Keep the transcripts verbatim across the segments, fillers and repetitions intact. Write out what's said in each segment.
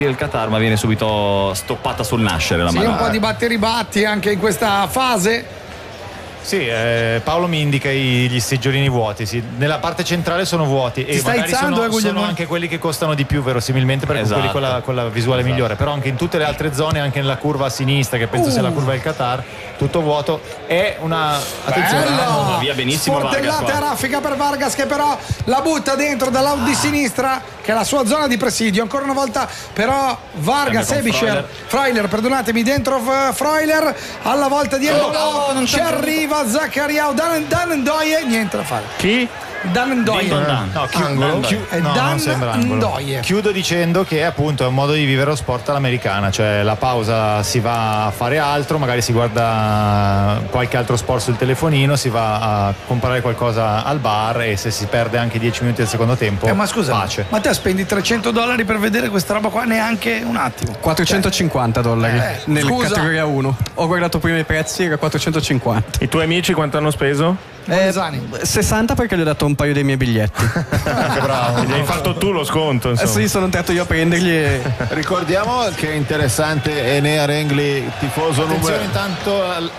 il Qatar, ma viene subito stoppata sul nascere la sì, manovra. un po' di batti e ribatti anche in questa fase. Sì, eh, Paolo mi indica i, gli seggiolini vuoti, sì. Nella parte centrale sono vuoti. Ti e stai magari izzando, sono, eh, sono anche quelli che costano di più verosimilmente, perché Esatto. quelli con la, con la visuale Esatto. migliore. Però anche in tutte le altre zone, anche nella curva a sinistra, che penso Uh. sia la curva del Qatar, tutto vuoto. È una attenzione. Bello! Va via benissimo Sportellata Vargas qua. a raffica per Vargas, che però la butta dentro dall'out di sinistra, che è la sua zona di presidio. Ancora una volta però Vargas, Cambia con Ebischer, Freuler, perdonatemi, dentro uh, Freuler, alla volta di Embolo, oh, non ci c'è arriva Zaccaria, Dan, Dan Ndoye, niente da fare. Chi? Dan Ndoye. Din don dan. No, chi- Angolo. chi- È no, Dan non sembra angolo. Ndoye. Chiudo dicendo che appunto è un modo di vivere lo sport all'americana, cioè la pausa si va a fare altro, magari si guarda qualche altro sport sul telefonino, si va a comprare qualcosa al bar e se si perde anche dieci minuti del secondo tempo, Eh, ma scusa, pace. ma te spendi trecento dollari per vedere questa roba qua? Neanche un attimo. quattrocentocinquanta dollari Eh, nella scusa. categoria uno. Ho guardato prima i prezzi, era quattrocentocinquanta. I tuoi amici quanto hanno speso? Monesani. sessanta perché gli ho dato un paio dei miei biglietti. Che bravo. Gli hai fatto tu lo sconto, Eh insomma. sì, sono entrato io a prenderli e... Ricordiamo che è interessante Enea Rengli, tifoso Attenzione numero. intanto al-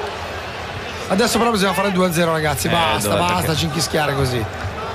Adesso però bisogna fare due a zero, ragazzi. Eh, Basta, dovete basta che- cinchischiare così.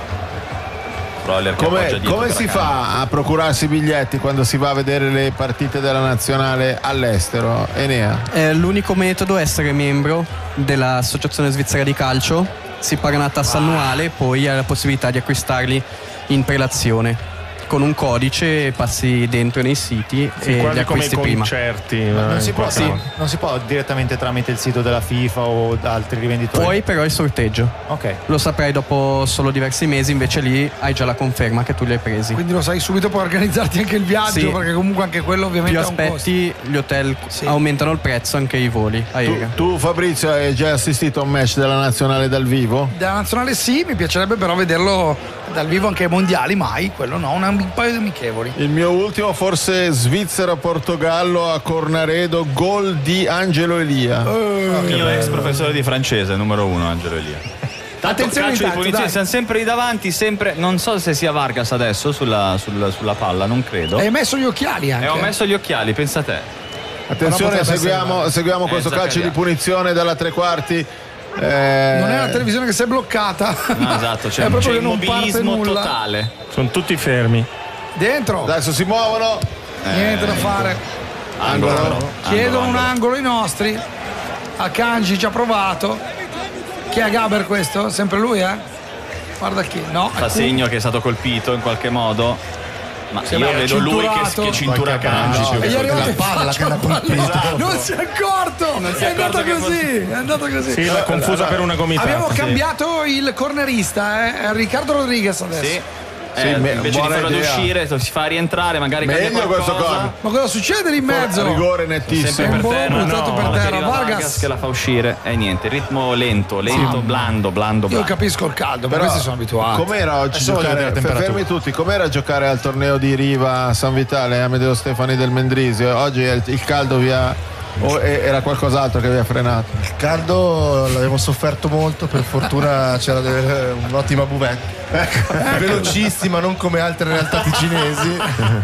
Freuler che Come, appoggia dietro come per si accanto. fa a procurarsi i biglietti quando si va a vedere le partite della nazionale all'estero? Enea? Eh, l'unico metodo è essere membro dell'Associazione Svizzera di Calcio. Si paga una tassa annuale, poi hai la possibilità di acquistarli in prelazione. Con un codice passi dentro nei siti Sì, e li quasi come i acquisti prima. concerti. non eh, si, in può, qualche sì, modo. non si può direttamente tramite il sito della FIFA o da altri rivenditori. Poi però il sorteggio. Ok. Lo saprai dopo solo diversi mesi, invece lì hai già la conferma che tu li hai presi. Quindi lo sai subito, puoi organizzarti anche il viaggio, Sì. perché comunque anche quello ovviamente Più ha un costo. aspetti, gli hotel Sì. aumentano il prezzo, anche i voli Tu, aerei. tu Fabrizio hai già assistito a un match della nazionale dal vivo? Della nazionale sì, mi piacerebbe però vederlo dal vivo anche ai mondiali, mai, quello no, un paio di amichevoli. Il mio ultimo forse Svizzera-Portogallo a Cornaredo, gol di Angelo Elia. Il mio ex professore di francese, numero uno, Angelo Elia. Tanto Attenzione calcio di intanto, punizione, dai. siamo sempre lì davanti, sempre. Non so se sia Vargas adesso sulla, sulla, sulla palla, non credo. Hai messo gli occhiali anche. E ho messo gli occhiali, pensa te. Attenzione, Però potrebbe seguiamo, essere- seguiamo Eh, questo calcio Zaccaria. di punizione dalla tre quarti. Eh, Non è la televisione che si è bloccata. No, esatto, c'è, è proprio c'è che non parte immobilismo nulla. totale. Sono tutti fermi. Dentro, Adesso si muovono. niente da fare. Angolo, però. Chiedono Angolo, un angolo. angolo i nostri. Akanji ci ha provato. Chi è Gaber questo? Sempre lui, eh? Guarda chi. No. Fa segno che è stato colpito in qualche modo. Ma Sembra io vedo lui che, cinturato. che cintura Kanji. E gli è arrivato in palla faccia che l'ha la palla. colpito. Non si è accorto. Non si è è andato accorto che così. È andato così. Sì, l'ha confusa per una gomitata. Abbiamo Sì. cambiato il cornerista, eh? È Riccardo Rodriguez adesso. Sì. Sì, Eh, me- invece di buona farlo ad idea. uscire, si fa rientrare, magari cambia Meglio questo qualcosa. gol. Ma cosa succede lì in mezzo? Rigore Sempre nettissimo. per Embolo terra, buttato per Palla che terra. arriva Vargas. che la fa uscire e niente, ritmo lento, lento, blando, blando, Io blando. capisco il caldo, ma questi sono abituati. Com'era oggi Adesso voglio giocare? vedere la temperatura. Fermi tutti, com'era giocare al torneo di Riva a San Vitale, Amedeo Stefani del Mendrisio? Oggi è il il caldo via o e- era qualcos'altro che vi ha frenato? Il caldo l'abbiamo sofferto molto, per fortuna c'era de- un'ottima buvette. Velocissima, non come altre realtà ticinesi.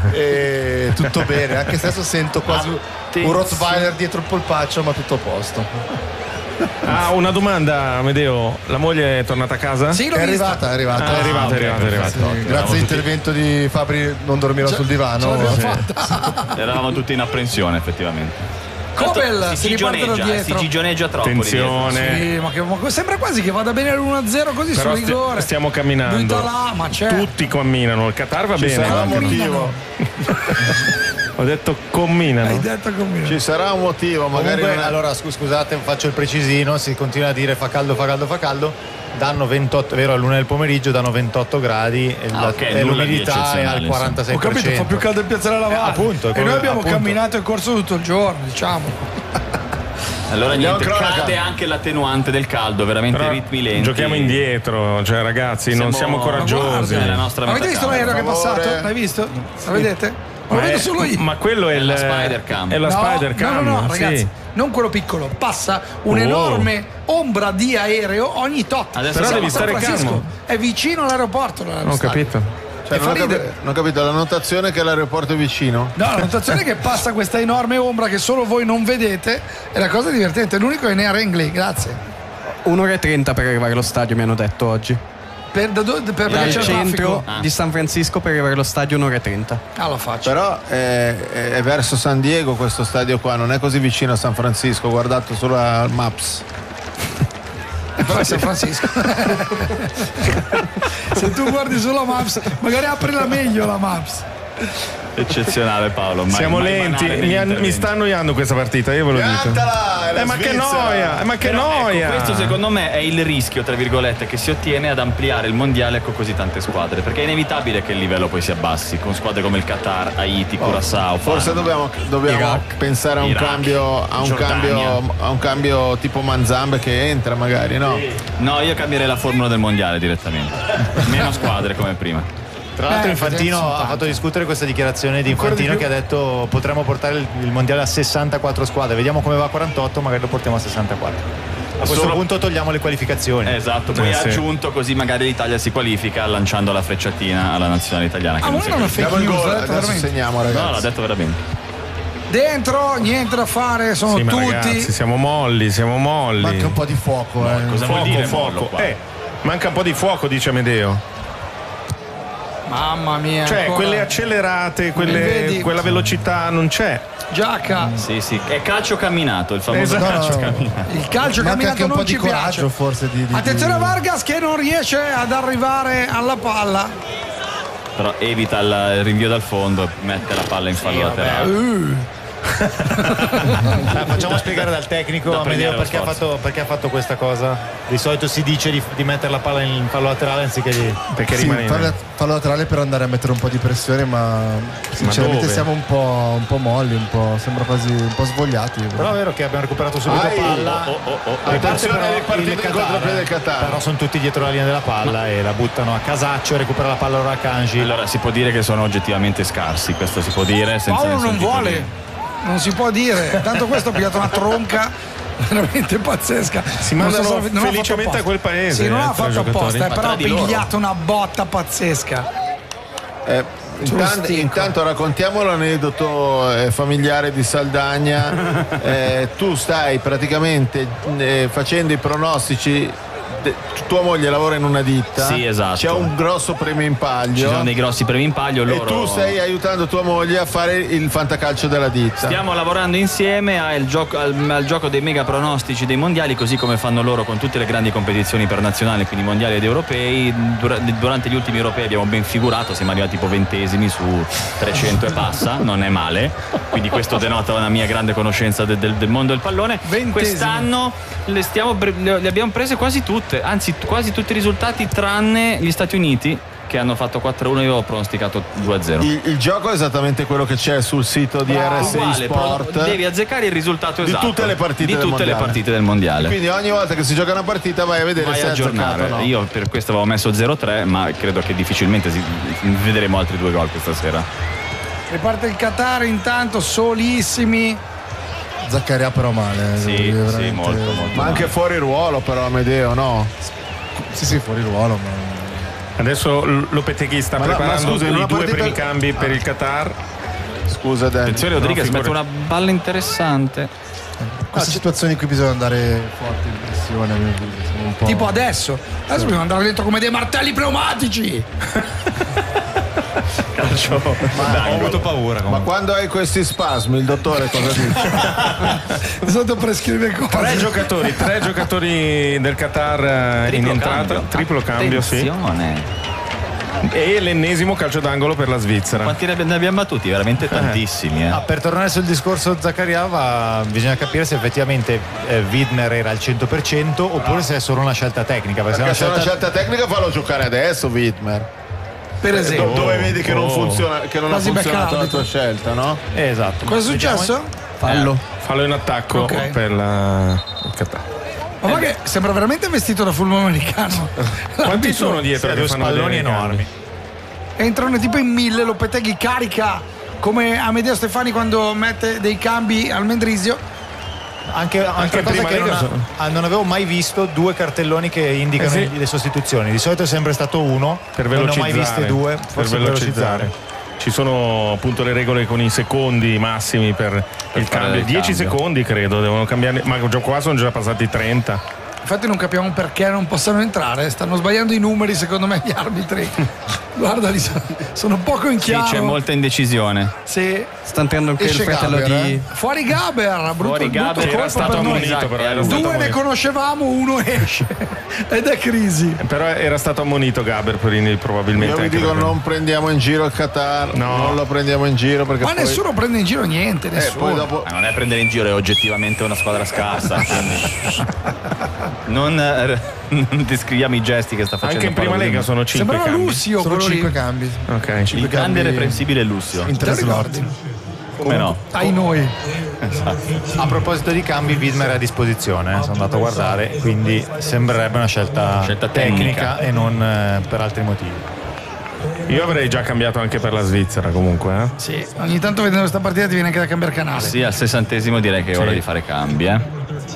E tutto bene, anche se adesso sento quasi un Rottweiler dietro il polpaccio, ma tutto a posto. Ah, una domanda, Amedeo. La moglie è tornata a casa? Sì, l'ho È vista. arrivata, è arrivata. Ah, è arrivata, è arrivata, è arrivata. Sì, grazie all'intervento di Fabri non dormirò sul divano. Ce l'abbiamo Sì. fatta. Eravamo tutti in apprensione, effettivamente. Copel si si ripartono gigioneggia, eh, si dietro. gigioneggia troppo. lì Attenzione. Sì, ma, che, ma sembra quasi che vada bene l'uno a zero così Però sul sti- rigore. stiamo camminando. Lui là, ma c'è. Tutti camminano. Il Qatar va Ci bene. sarà un anche. motivo. Ho detto Hai camminano. detto come. Ci sarà un motivo, magari Comunque, non è- allora scu- scusate, faccio il precisino, si continua a dire fa caldo, fa caldo, fa caldo. Danno ventotto, vero, a luna del pomeriggio danno ventotto gradi e, Ah, la- ok, e nulla di l'umidità è eccezionale, al insomma. quarantasei Ho per cento. capito, fa più caldo in piazza della Navale. Eh, appunto, è e come- noi abbiamo appunto. camminato e corso tutto il giorno, diciamo. Allora Andiamo niente, a cronaca. cade anche l'attenuante del caldo, veramente Però ritmi lenti. giochiamo indietro, cioè ragazzi, non siamo coraggiosi. È la nostra Avete visto l'aereo che è passato? favore. L'hai visto? Lo vedete? Lo Ma, vedo è- solo io. ma quello è, È il la Spider Cam. È la no, Spider Cam. no, no, no, ragazzi, sì. non quello piccolo, passa un'enorme ombra di aereo ogni tot. Adesso Però siamo devi a San stare Francisco calmo. è vicino all'aeroporto. Ho capito. Cioè, non, ho capi- non ho capito, la notazione che l'aeroporto è vicino? No, la notazione è che passa questa enorme ombra che solo voi non vedete e la cosa divertente, l'unico è Nea Rengley, grazie. un'ora e trenta per arrivare allo stadio, mi hanno detto oggi. Per, da do, per Dal c'è centro traffico? di San Francisco per arrivare allo stadio un'ora e trenta. Ah, lo faccio. Però è, è verso San Diego questo stadio qua, non è così vicino a San Francisco, guardato sulla Maps. Però è San Francisco. Se tu guardi sulla Maps, magari aprila meglio la Maps. Eccezionale Paolo. Mai, Siamo mai lenti, banale mi, an- degli mi sta annoiando questa partita, io ve lo dico. Piantala, è la Eh, ma che Svizzera. noia, eh, ma che Però, noia. ecco, questo secondo me è il rischio, tra virgolette, che si ottiene ad ampliare il mondiale con così tante squadre, perché è inevitabile che il livello poi si abbassi con squadre come il Qatar, Haiti, Curaçao. Forse Panama. dobbiamo, dobbiamo Iraq. pensare a un Iraq, cambio a un Giordania. cambio a un cambio tipo Manzambe che entra magari, no? No, io cambierei la formula del mondiale direttamente. Meno squadre come prima. Tra l'altro Eh, Infantino sono ha tante. fatto discutere questa dichiarazione di Infantino che ha detto potremmo portare il, il mondiale a sessantaquattro squadre, vediamo come va a quarantotto, magari lo portiamo a sessantaquattro. A questo Solo- punto togliamo le qualificazioni. Esatto, poi Eh, ha sì. aggiunto così magari l'Italia si qualifica lanciando la frecciatina alla nazionale italiana. Che Ah, non ma si non è è fake Diamo il news, gol, l'ha detto adesso veramente. segniamo No, l'ha ragazzi. detto veramente. Dentro, niente da fare, sono Sì, ma tutti. ragazzi, siamo molli, siamo molli. Manca un po' di fuoco, eh. Cosa fuoco, vuol dire fuoco. mollo qua? Eh, manca un po' di fuoco, dice Amedeo. Mamma mia. Cioè, ancora. quelle accelerate, quelle- Vedi? quella velocità non c'è. Giacca. Sì, sì, è calcio camminato, il famoso Esatto. calcio No, no. camminato. Il calcio Manca camminato anche un non po' di ci coraggio, piace. forse. Di, di, Attenzione a di- Vargas che non riesce ad arrivare alla palla. Però evita il rinvio dal fondo, mette la palla in fallo laterale. Uh, Dai, facciamo spiegare dal tecnico Da Amedeo premiare lo perché ha, sforzo. fatto, perché ha fatto questa cosa. Di solito si dice di, di mettere la palla in fallo laterale anziché di. Perché Sì, rimane in- fallo, fallo laterale per andare a mettere un po' di pressione, ma sinceramente dove? siamo un po', un po' molli, un po', sembra quasi un po' svogliati. Però è vero che abbiamo recuperato subito Ai, palla. Oh, oh, oh. A parte Attenzione, però è ripartito il il contropiede del Qatar. Però sono tutti dietro la linea della palla e la buttano a casaccio e recupera la palla ora a Kanji. Allora si può dire che sono oggettivamente scarsi, questo si può dire senza Paolo nessun non tipo vuole. di- Non si può dire. Tanto questo ha pigliato una tronca veramente pazzesca. Si Non mandano so se- non ha fatto felicemente apposta. a quel paese, Sì, non eh, ha tra fatto giocatori. apposta, eh, Ma però tra ha di loro. pigliato una botta pazzesca. Eh, intanto, Giustico. intanto raccontiamo l'aneddoto eh, familiare di Saldagna. Eh, tu stai praticamente eh, facendo i pronostici. de- tua moglie lavora in una ditta. Sì, esatto. C'è un grosso premio in Ci palio. sono dei grossi premi in palio, E loro tu stai aiutando tua moglie a fare il fantacalcio della ditta. stiamo lavorando insieme al gioco, al, al gioco dei mega pronostici dei mondiali, così come fanno loro con tutte le grandi competizioni internazionali, quindi mondiali ed europei. Dura- durante gli ultimi europei abbiamo ben figurato, siamo arrivati tipo ventesimi su trecento e passa, non è male, quindi questo denota una mia grande conoscenza de- del, del mondo del pallone. Ventesimi. Quest'anno le, stiamo, pre- le le abbiamo prese quasi tutte, anzi quasi tutti i risultati tranne gli Stati Uniti che hanno fatto quattro a uno, io ho pronosticato due a zero. Il, il gioco è esattamente quello che c'è sul sito di R S I Uguale, però Sport. devi azzeccare il risultato Di esatto tutte le partite di del tutte le mondiale. partite del mondiale. Quindi ogni volta che si gioca una partita vai a vedere Vai se a è aggiornare. azzeccato o no. Io per questo avevo messo zero a tre, ma credo che difficilmente si- vedremo altri due gol questa sera. Riparte il Qatar intanto, solissimi. Zaccaria però male. Sì, devo dire, sì, veramente- molto, molto. Ma anche fuori ruolo però Amedeo, no? Sì, sì, fuori ruolo, ma Adesso L- Lopeteghi sta Ma no, ma preparando scusa, in i una due partita- primi cambi per il Qatar. Scusa Dan. Attenzione, Rodriguez No, mette una balla interessante. queste situazioni qui bisogna andare forti in pressione. a mio avviso, siamo un po'- Tipo adesso. Adesso dobbiamo andare dentro come dei martelli pneumatici. Calcio. Ma ho avuto paura Ma comunque. quando hai questi spasmi il dottore cosa dice? Sotto prescrive cose. Tre giocatori, tre giocatori del Qatar eh, in Triplo entrata, cambio. triplo cambio, sì. Attenzione. E l'ennesimo calcio d'angolo per la Svizzera. Quanti ne ne abbiamo battuti? Veramente tantissimi. Eh. Ah, per tornare sul discorso Zaccaria va- bisogna capire se effettivamente eh, Widmer era al cento per cento oppure se è solo una scelta tecnica. Perché, Perché se è se è una una scelta... scelta tecnica fallo giocare adesso Widmer. Per esempio. Do- dove vedi che non oh. funziona, che non ha Quasi funzionato la back-up. tua scelta, no? Eh, esatto. Cosa è Vediamo- successo? Fallo. Fallo in attacco Ok. per la il Qatar. Ma guarda che sembra veramente vestito da football americano. Quanti sono Sì, dietro ha che due fanno spalloni dei cambi? enormi. Entrano tipo in mille, Lopeteghi carica come Amedeo Stefani quando mette dei cambi al Mendrisio. Anche, anche in cosa prima che non, Lega ha- sono- ah, non avevo mai visto due cartelloni che indicano Eh sì. le sostituzioni. Di solito è sempre stato uno, per non ne ho velocizzare, mai viste due, per forse per velocizzare. velocizzare. Ci sono appunto le regole con i secondi massimi per, il fare cambio. il dieci cambio. secondi credo devono cambiare, ma già qua sono già passati trenta. Infatti non capiamo perché non possano entrare, stanno sbagliando i numeri secondo me gli arbitri. Guardali, sono- sono poco in Sì, chiaro. c'è molta indecisione. Sì. Sta entrando anche Esce il fratello Gaber, di... eh? Fuori Gaber, brutto, Fuori brutto Gaber, colpo era stato per noi. ammonito, però era Due stato Due ne ammonito. conoscevamo, uno esce ed è crisi. Però era stato ammonito Gaber Perini, probabilmente Io vi anche dico per quello. non prendiamo in giro il Qatar, No. non lo prendiamo in giro perché Ma poi, nessuno prende in giro niente, eh, nessuno. poi dopo Ma non è prendere in giro, è oggettivamente una squadra scarsa. quindi non, eh, non descriviamo i gesti che sta facendo. Anche in prima Paolo Lega Di- sono cinque Sembrava cambi. Lussio Sono quello lì. cinque cambi. Ok. Il Cinque grande cambi reprensibile Lussio. in tre Te slot. ricordi? Come no? Ai noi. A proposito di cambi, Widmer è a disposizione, eh, sono andato a guardare, quindi sembrerebbe una scelta, Scelta tecnica, tecnica. e non eh, per altri motivi. Io avrei già cambiato anche per la Svizzera comunque. Eh? Sì, ogni tanto vedendo questa partita ti viene anche da cambiare canale. Sì, al sessantesimo direi che è ora di fare cambi. Eh.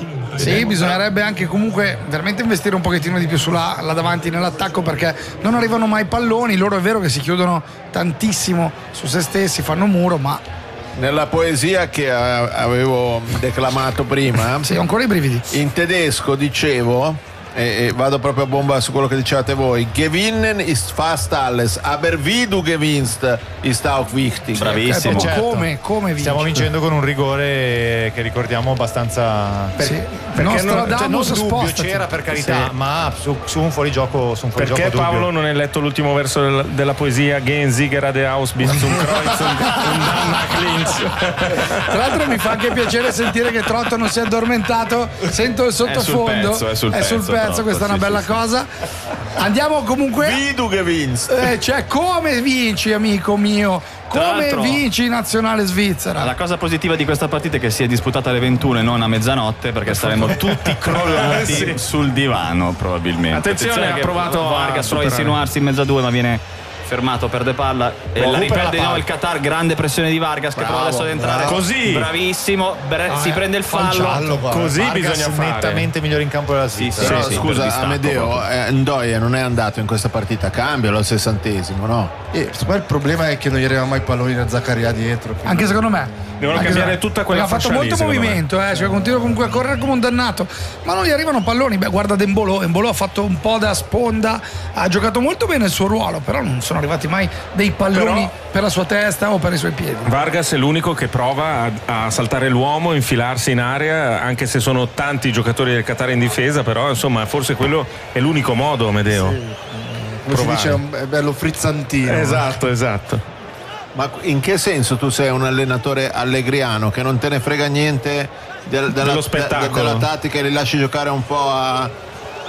Sì, bisognerebbe anche comunque veramente investire un pochettino di più sulla, là davanti nell'attacco, perché non arrivano mai palloni. Loro è vero che si chiudono tantissimo su se stessi, fanno muro, ma nella poesia che a- avevo declamato prima sì, ho ancora i brividi. in tedesco dicevo e, e vado proprio a bomba su quello che dicevate voi: Gewinnen ist fast alles, aber wie du gewinnst ist auch wichtig. Bravissimo. Eh, proprio certo. come, come vince. Stiamo vincendo con un rigore che ricordiamo abbastanza. Sì. Perché non, Nostradamus, cioè, non dubbio spostati. c'era, per carità, Sì. ma su, su un fuorigioco, su un fuorigioco Perché dubbio. Paolo non hai letto l'ultimo verso della, della poesia Gehen Sieger de Haus bis zum Kreuz und und dann nach links. Tra l'altro mi fa anche piacere sentire che Trotto non si è addormentato, sento il sottofondo, pezzo, è sul pezzo, Trotto, questa è una sì, bella sì, cosa. Andiamo comunque, Wie du gewinnst. eh, cioè come vinci amico mio, Tra come l'altro- vinci in nazionale svizzera. La cosa positiva di questa partita è che si è disputata alle ventuno e non a mezzanotte, perché saremmo tutti crollati Sì. sul divano probabilmente. Attenzione, ha che provato a Vargas prova a superare. insinuarsi in mezzo a due, ma viene fermato, perde palla e Boh, la recupera riprende la di nuovo palla. il Qatar. Grande pressione di Vargas che prova adesso ad entrare. bravo. Così. Bravissimo, bre- si prende il fallo. Così Vargas bisogna fare. nettamente migliore in campo della Svizzera. sì, Però sì, per scusa distacco Amedeo, proprio. eh, Ndoye non è andato in questa partita, cambialo al sessantesimo, no? E secondo me il problema è che non gli arriva mai palloni da Zaccaria dietro. quindi- Anche secondo me. Devono Anche cambiare se- tutta quella Ha fatto fascia lì, molto secondo me. movimento, eh, cioè continua comunque a correre come un dannato, ma non gli arrivano palloni. Beh, guarda Dembolo, Dembolo ha fatto un po' da sponda, ha giocato molto bene il suo ruolo, però non sono arrivati mai dei palloni Però- per la sua testa o per i suoi piedi. Vargas è l'unico che prova a, a saltare l'uomo, infilarsi in area, anche se sono tanti giocatori del Qatar in difesa, però insomma forse quello è l'unico modo, Amedeo. Come si provare. dice, è un- è bello frizzantino. Esatto, esatto. Ma in che senso tu sei un allenatore allegriano che non te ne frega niente del- della, Dello spettacolo. de- della tattica e li lasci giocare un po' a- a-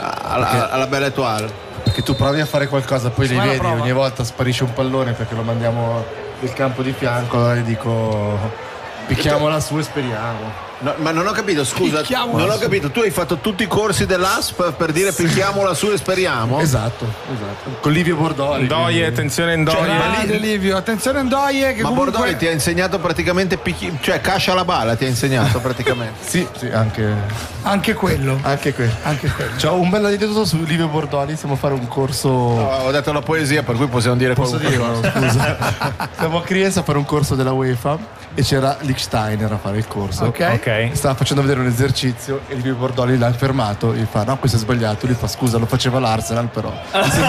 alla, alla Belle Étoile? Perché tu provi a fare qualcosa, poi li Fai la vedi, prova. ogni volta sparisce un pallone perché lo mandiamo nel campo di fianco, allora gli dico picchiamola su e speriamo. No, ma non ho capito, scusa, Picchiamola non ho su. capito, tu hai fatto tutti i corsi dell'A S P per dire picchiamola su e speriamo? Esatto, esatto. Con Livio Bordoli. Ndoye, attenzione Ndoye. Grande Livio, attenzione Ndoye che Ma comunque Bordoli ti ha insegnato praticamente picchi- cioè cascia la bala ti ha insegnato praticamente. Sì, sì, anche, anche quello, anche quello. anche quello. C'ho un bel aneddoto su Livio Bordoli, stiamo a fare un corso. No, ho detto la poesia per cui possiamo dire Posso qualunque dirlo, cosa. scusa. Siamo a Crienza a fare un corso della UEFA e c'era Lichtsteiner a fare il corso. Ok. Ok. Stava facendo vedere un esercizio e Livio Bordoli l'ha fermato, gli fa no questo è sbagliato, lui fa scusa lo faceva l'Arsenal però. Questa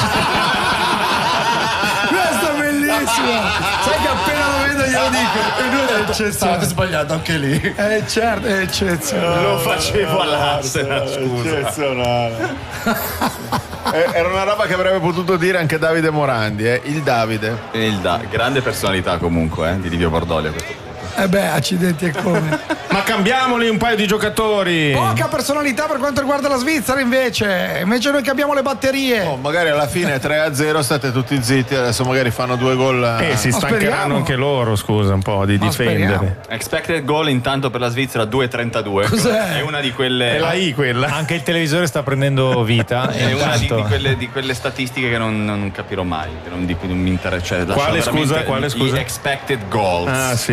è bellissima. Sai che appena lo vedo glielo dico. E lui è State eccezionale. sbagliando anche lì. Eh certo, è eccezionale. Lo facevo all'Arsenal, scusa. Eh, Era una roba che avrebbe potuto dire anche Davide Morandi, eh? Il Davide. Il da, grande personalità comunque eh, di Livio Bordoli a questo punto. Eh beh, accidenti e come. Ma cambiamoli un paio di giocatori. Poca personalità per quanto riguarda la Svizzera invece. Invece noi che abbiamo le batterie. Oh, magari alla fine tre a zero state tutti zitti, adesso magari fanno due gol. Eh, si Ma stancheranno speriamo. anche loro, scusa, un po' di Ma difendere. speriamo. Expected goal intanto per la Svizzera due virgola trentadue. Cos'è? È una di quelle È la I quella. Anche il televisore sta prendendo vita. È e una di, intanto- di quelle, di quelle statistiche che non, non capirò mai, che non, di cui non mi interessa. Cioè, lasciano Quale, veramente scusa? Quale, gli scusa? expected goals. Ah, sì.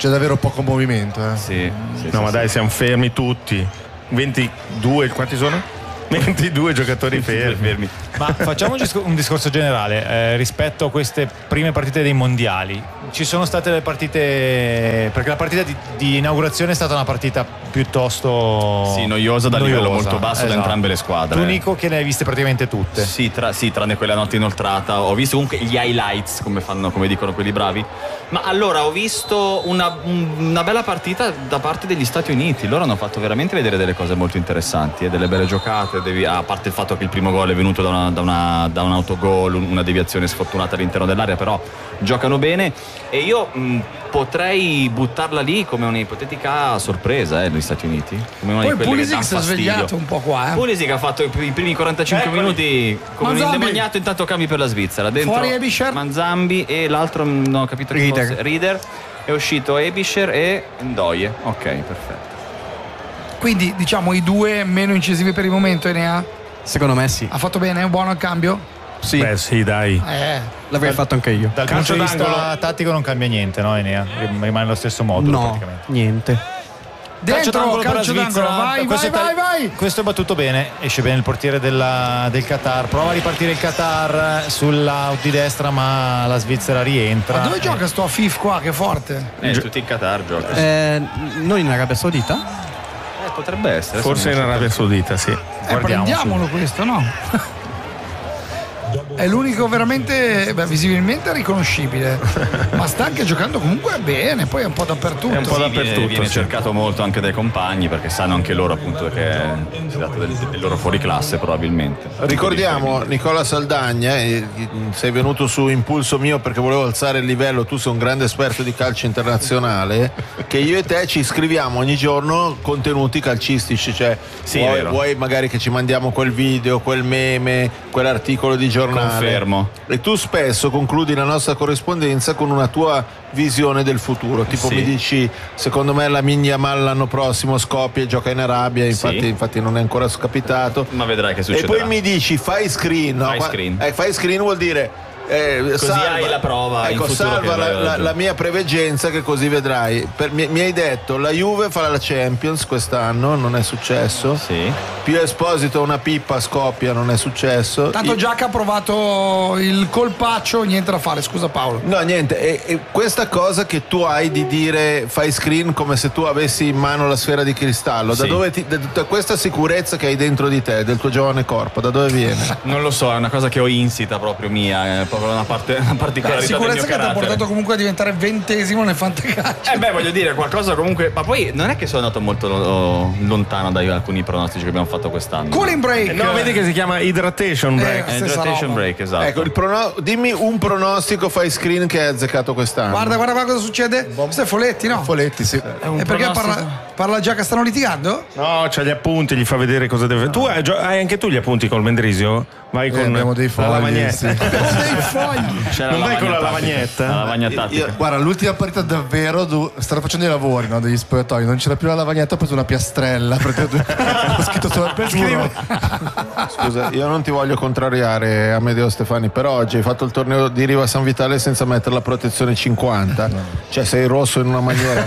c'è davvero poco movimento. Eh. Sì, sì, No, sì, ma sì. dai, siamo fermi tutti. ventidue, quanti sono? ventidue giocatori fermi. fermi. Ma facciamo un discor- un discorso generale eh, rispetto a queste prime partite dei mondiali. Ci sono state le partite, perché la partita di, di inaugurazione è stata una partita piuttosto Sì, noiosa da livello molto basso da esatto. entrambe le squadre. Tu, Nico, che ne hai viste praticamente tutte. Sì, tra- sì, tranne quella notte inoltrata. Ho visto comunque gli highlights, come fanno, come dicono quelli bravi. Ma allora ho visto una, un- una bella partita da parte degli Stati Uniti. Loro hanno fatto veramente vedere delle cose molto interessanti e delle belle giocate. Devi- a parte il fatto che il primo gol è venuto da, una, da, una, da un autogol, un- una deviazione sfortunata all'interno dell'area, però giocano bene. E io mh, potrei buttarla lì come un'ipotetica sorpresa, eh, negli Stati Uniti. Come una Poi di quelle che Pulisic dà si è fastidio. svegliato un po' qua, eh. Pulisic ha fatto i i primi quarantacinque Eccoli. minuti come un Manzambi. indemoniato, intanto cambi per la Svizzera. Dentro Fuori Ebischer. Manzambi e l'altro non ho capito chi Rieder. fosse. Rieder. È uscito Ebischer e Ndoye. Ok, perfetto. Quindi diciamo i due meno incisivi per il momento, Enea. Secondo me sì. Ha fatto bene, è un buono il cambio? Sì, Beh, sì, dai. Eh. l'avrei fatto anche io. Dal Calcio punto di vista d'angolo. tattico non cambia niente, no, Enea? Rimane lo stesso modulo No, praticamente. niente. Dentro, per la calcio d'angolo, Svizzera. vai, questo vai, è vai, ta- vai. Questo è battuto bene, esce bene il portiere della- del Qatar, prova a ripartire il Qatar sull'out di destra, ma la Svizzera rientra. Ma dove gioca sto Afif qua, che forte? Eh, tutti in Qatar gioca. Eh, non in Arabia Saudita? Eh, potrebbe essere. Forse in adesso non Arabia Saudita, sì. Eh, Guardiamo prendiamolo questo, no? È l'unico veramente, beh, visibilmente riconoscibile, ma sta anche giocando comunque bene, poi è un po' dappertutto. È un po' Sì, dappertutto, viene, viene sì. cercato molto anche dai compagni perché sanno anche loro appunto che si tratta del, del loro fuoriclasse probabilmente. Ricordiamo Nicola Saldagna, eh, sei venuto su impulso mio perché volevo alzare il livello, tu sei un grande esperto di calcio internazionale, che io e te ci scriviamo ogni giorno contenuti calcistici, cioè Sì, è vuoi, vero. vuoi magari che ci mandiamo quel video, quel meme, quell'articolo di giornale. Confermo. E tu spesso concludi la nostra corrispondenza con una tua visione del futuro, tipo Sì. mi dici secondo me la Yamal l'anno prossimo scoppia e gioca in Arabia, infatti, Sì. infatti non è ancora capitato. Ma vedrai che E succederà. poi mi dici fai screen, no? Fai Qua- screen. eh, fai screen vuol dire eh, Così hai la prova in ecco, futuro salva che la, vai a la- raggiungere. la mia preveggenza che così vedrai. Per- mi, mi hai detto la Juve farà la Champions quest'anno, non è successo. Sì. Pio Esposito una pippa scoppia, non è successo. Tanto Io- Giacca ha provato il colpaccio, niente da fare, scusa Paolo. No, niente, e, e questa cosa che tu hai di dire fai screen come se tu avessi in mano la sfera di cristallo, da Sì. dove ti, da tutta questa sicurezza che hai dentro di te, del tuo giovane corpo, da dove viene? Non lo so, è una cosa che ho insita proprio mia, è proprio una, parte, una La particolarità del mio sicurezza che ti ha carattere. portato comunque a diventare ventesimo nel fantacalcio. Eh beh, voglio dire, qualcosa comunque. Ma poi non è che sono andato molto lo- lontano da alcuni pronostici che abbiamo fatto quest'anno. Cooling break. Eh, No, vedi che si chiama Hydration Break. Eh, Eh, stessa Hydratation roba. break, esatto. Ecco, il prono- dimmi un pronostico fai screen che hai azzeccato quest'anno. Guarda, guarda, guarda cosa succede. Questo è Folletti, no? Folletti, sì. E perché parla, parla già che stanno litigando? No, c'ha gli appunti, gli fa vedere cosa deve. Tu hai, gio- hai anche tu gli appunti col Mendrisio? Vai con abbiamo dei la fogli, lavagnetta. sì. Dei fogli. C'era Non vai con la lavagna lavagnetta? tattica, La lavagna tattica. Io- guarda, l'ultima partita davvero du- stanno facendo i lavori, no, degli spogliatoi, non c'era più la lavagnetta, ho preso una piastrella perché ho scritto solo per scrivere. Scusa, io non ti voglio contrariare, Amedeo Stefani, però oggi hai fatto il torneo di Riva San Vitale senza mettere la protezione cinquanta. Cioè sei rosso in una maniera.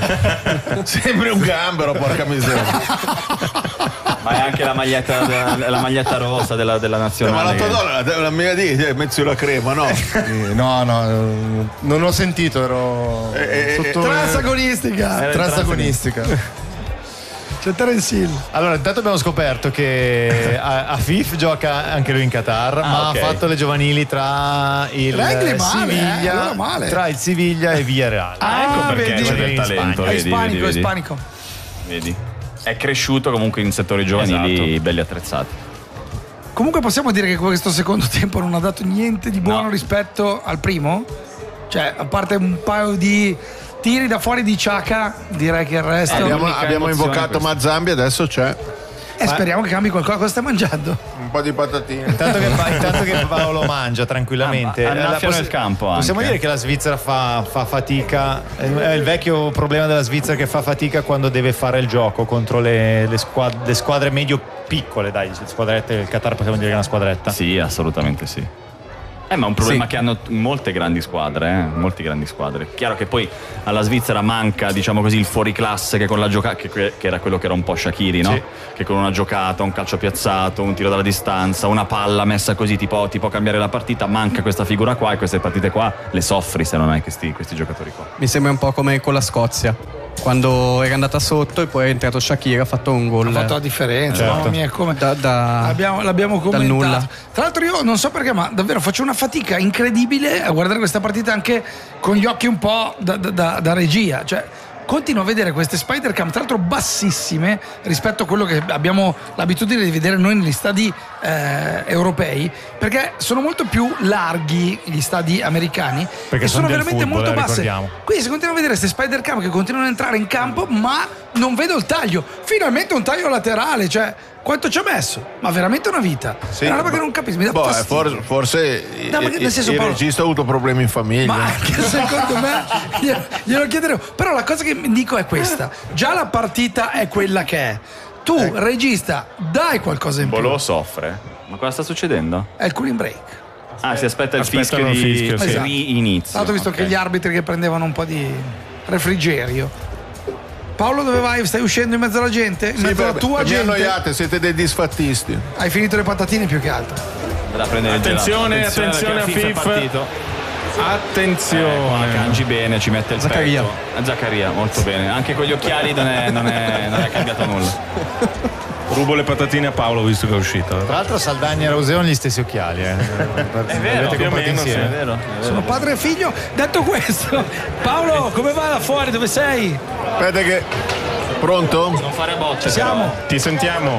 Sembri un gambero, porca miseria. Ma è anche la maglietta, la, la maglietta rossa della, della Ma nazionale. la tua che- donna, la, la mia di eh, mezzo la crema, no? Eh, No, no, eh, non ho sentito, ero Eh, eh, sotto Transagonistica. Era il transagonistica. C'è Terence Hill. Allora, intanto abbiamo scoperto che a, a Fif gioca anche lui in Qatar, ma ok. ha fatto le giovanili tra il Regli male, eh, Siviglia, allora male. tra il Siviglia e Villarreal. Ah, ecco perché vedi. c'è del In talento. Spagna. È Vedi, ispanico, vedi, è vedi. ispanico. Vedi. È cresciuto comunque in settori giovanili Esatto. belli attrezzati. Comunque possiamo dire che questo secondo tempo non ha dato niente di buono No. rispetto al primo? Cioè, a parte un paio di tiri da fuori di Ciaca, direi che il resto... Abbiamo, l'unica abbiamo emozione invocato questa. Mazzambi, adesso c'è E speriamo che cambi qualcosa. Cosa stai mangiando? un po' di patatine. Intanto che, Pa- intanto che Paolo mangia tranquillamente, Ah, annaffiano possi- il campo possiamo anche. dire che la Svizzera fa, fa fatica, è il vecchio problema della Svizzera che fa fatica quando deve fare il gioco contro le, le squadre, le squadre medio piccole, dai, squadrette, il Qatar possiamo dire che è una squadretta. Sì, assolutamente sì. Eh, ma è un problema Sì. che hanno molte grandi squadre, eh? Molte grandi squadre. Chiaro che poi alla Svizzera manca, diciamo così, il fuoriclasse che con la giocata, che, che era quello che era un po' Shaqiri, no? Sì. Che con una giocata, un calcio piazzato, un tiro dalla distanza, una palla messa così ti può, ti può cambiare la partita. Manca questa figura qua e queste partite qua le soffri se non hai questi, questi giocatori qua. Mi sembra un po' come con la Scozia, quando era andata sotto e poi è entrato Shaqiri, ha fatto un gol. Ha fatto la differenza, Certo. mamma mia, come Da- da- Abbiamo- l'abbiamo dal commentato. nulla. Tra l'altro io non so perché, ma davvero faccio una fatica incredibile a guardare questa partita anche con gli occhi un po' da, da- da- da regia. Cioè, continuo a vedere queste Spider Cam, tra l'altro bassissime rispetto a quello che abbiamo l'abitudine di vedere noi negli stadi eh, europei, perché sono molto più larghi gli stadi americani Perché e sono sono del veramente football, molto eh, basse. ricordiamo. Quindi si continua a vedere queste Spider Cam che continuano ad entrare in campo, ma non vedo il taglio. Finalmente un taglio laterale, cioè quanto ci ha messo? Ma veramente una vita. Sì, è una roba boh, che non capisco, mi dà boh, eh, fastidio. forse, forse No, ma il, nel senso, il Paolo- regista ha avuto problemi in famiglia. Ma anche secondo me glielo, glielo chiederò. Però la cosa che mi dico è questa: già la partita è quella che è. Tu, regista, dai qualcosa in più. Bolò soffre. Ma cosa sta succedendo? È il cooling break. Ah, si aspetta il fischio Aspettano di il fischio, sì. rinizio. Tra l'altro ho visto Ok. che gli arbitri che prendevano un po' di refrigerio. Paolo, dove vai? Stai uscendo in mezzo alla gente? In Sì, mezzo alla beh, tua mi gente? annoiate, siete dei disfattisti. Hai finito le patatine più che altro. Da prendere il Attenzione, gelato. attenzione a perché Fif. è partito. Attenzione. Cangi bene, ci mette il Zaccaria. petto. Eh, Zaccaria, molto bene. Anche con gli occhiali non è, non è- non è cambiato nulla. Rubo le patatine a Paolo visto che è uscito. Tra l'altro Saldagni e Roseo hanno gli stessi occhiali. Eh. È vero, Avete più o comprato meno, sì, insieme. è vero. è vero. Sono padre e figlio. Detto questo, Paolo, come va là fuori? Dove sei? Aspetta che... Pronto? Non fare bocce. Siamo. Ti sentiamo.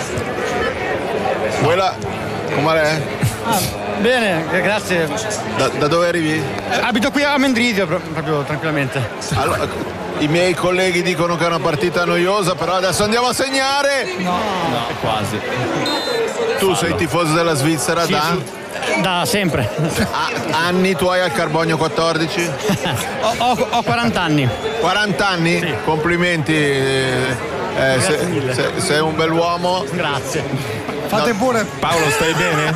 Quella... Com'è? Bene, eh, grazie. Da, da dove arrivi? Eh, Abito qui a Mendrisio, pro- proprio tranquillamente. Allora, i miei colleghi dicono che è una partita noiosa, però adesso andiamo a segnare. No, quasi. Tu sei tifoso della Svizzera da Da sempre. a- anni, tu hai al Carbonio quattordici? ho, ho- ho quaranta anni. quaranta anni? Complimenti. eh, se- se- sei un bell'uomo. Grazie. Fate pure. Paolo, stai bene?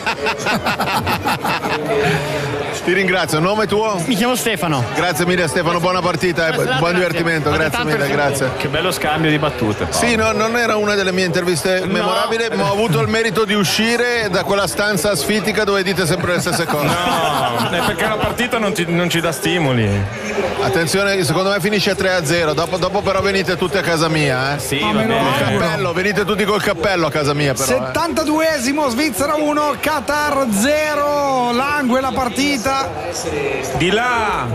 Ti ringrazio. Nome tuo? Mi chiamo Stefano. Grazie mille Stefano, buona partita e Buona serata, buon grazie. divertimento. Grazie Altrettanto mille, per voi. grazie. Che bello scambio di battute. Paolo. Sì, no, non era una delle mie interviste memorabili, ma ho avuto il merito di uscire da quella stanza asfitica dove dite sempre le stesse cose. No, è perché la partita non, ti- non ci dà stimoli. Attenzione, secondo me finisce tre a zero, dopo, dopo però venite tutti a casa mia. Eh. Sì, No, va me lo bene. auguro. Cappello, venite tutti col cappello a casa mia però. eh. settantaduesimo, Svizzera uno, Qatar zero. Langue la partita. Di là!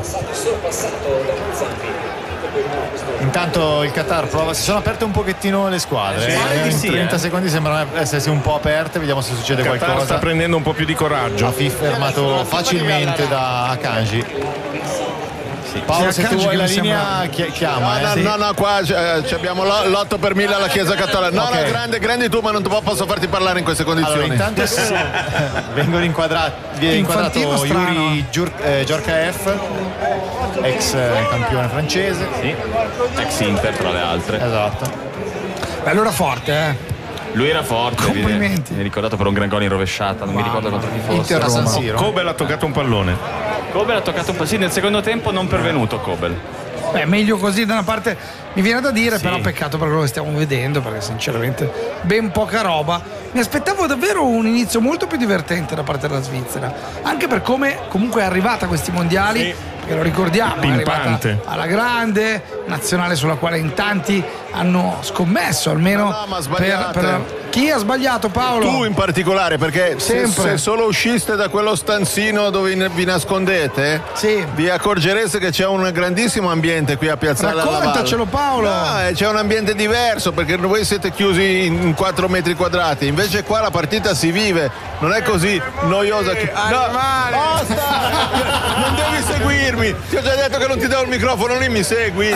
Intanto il Qatar prova, si sono aperte un pochettino le squadre. Sì, eh. pare di In sì, trenta eh. secondi sembrano essersi un po' aperte, vediamo se succede Qatar sta qualcosa. prendendo un po' più di coraggio. Afif fermato facilmente da Akanji. Paolo, Sì, se tu Akanji vuoi che la mi linea chi- chiama. No, no, eh, sì. no, no, qua eh, ci abbiamo lo- l'otto per mille alla Chiesa Cattolica. No, Ok. no, grande, grandi tu, ma non po- posso farti parlare in queste condizioni. Allora, intanto sì, vengono inquadrati, viene inquadrato Infantino strano. Yuri Giur- eh, Giorkaeff, ex eh, campione francese. Sì. Ex Inter tra le altre. Esatto. Beh, allora forte, eh. Lui era forte. Complimenti. Mi è ricordato per un gran gol in rovesciata, non mi ricordo contro chi fosse. Inter San Siro. Kobel ha toccato un pallone. Kobel ha toccato un po'. Sì, nel secondo tempo non pervenuto Kobel. Beh, meglio così da una parte mi viene da dire, Sì. però peccato per quello che stiamo vedendo, perché sinceramente ben poca roba. Mi aspettavo davvero un inizio molto più divertente da parte della Svizzera, anche per come comunque è arrivata a questi mondiali, Sì. perché lo ricordiamo, è arrivata Pimpante. alla grande, nazionale sulla quale in tanti hanno scommesso, almeno No, no, ma per, sbagliate. per... Chi ha sbagliato, Paolo? Tu in particolare, perché se, Sempre. se solo usciste da quello stanzino dove ne- vi nascondete, Sì. vi accorgereste che c'è un grandissimo ambiente qui a Piazzale alla Valle. Raccontacelo, Paolo. No, eh, c'è un ambiente diverso perché voi siete chiusi in quattro metri quadrati, invece qua la partita si vive, non è così noiosa. Che... No, basta! Non devi seguirmi! Ti ho già detto che non ti do il microfono, non mi segui.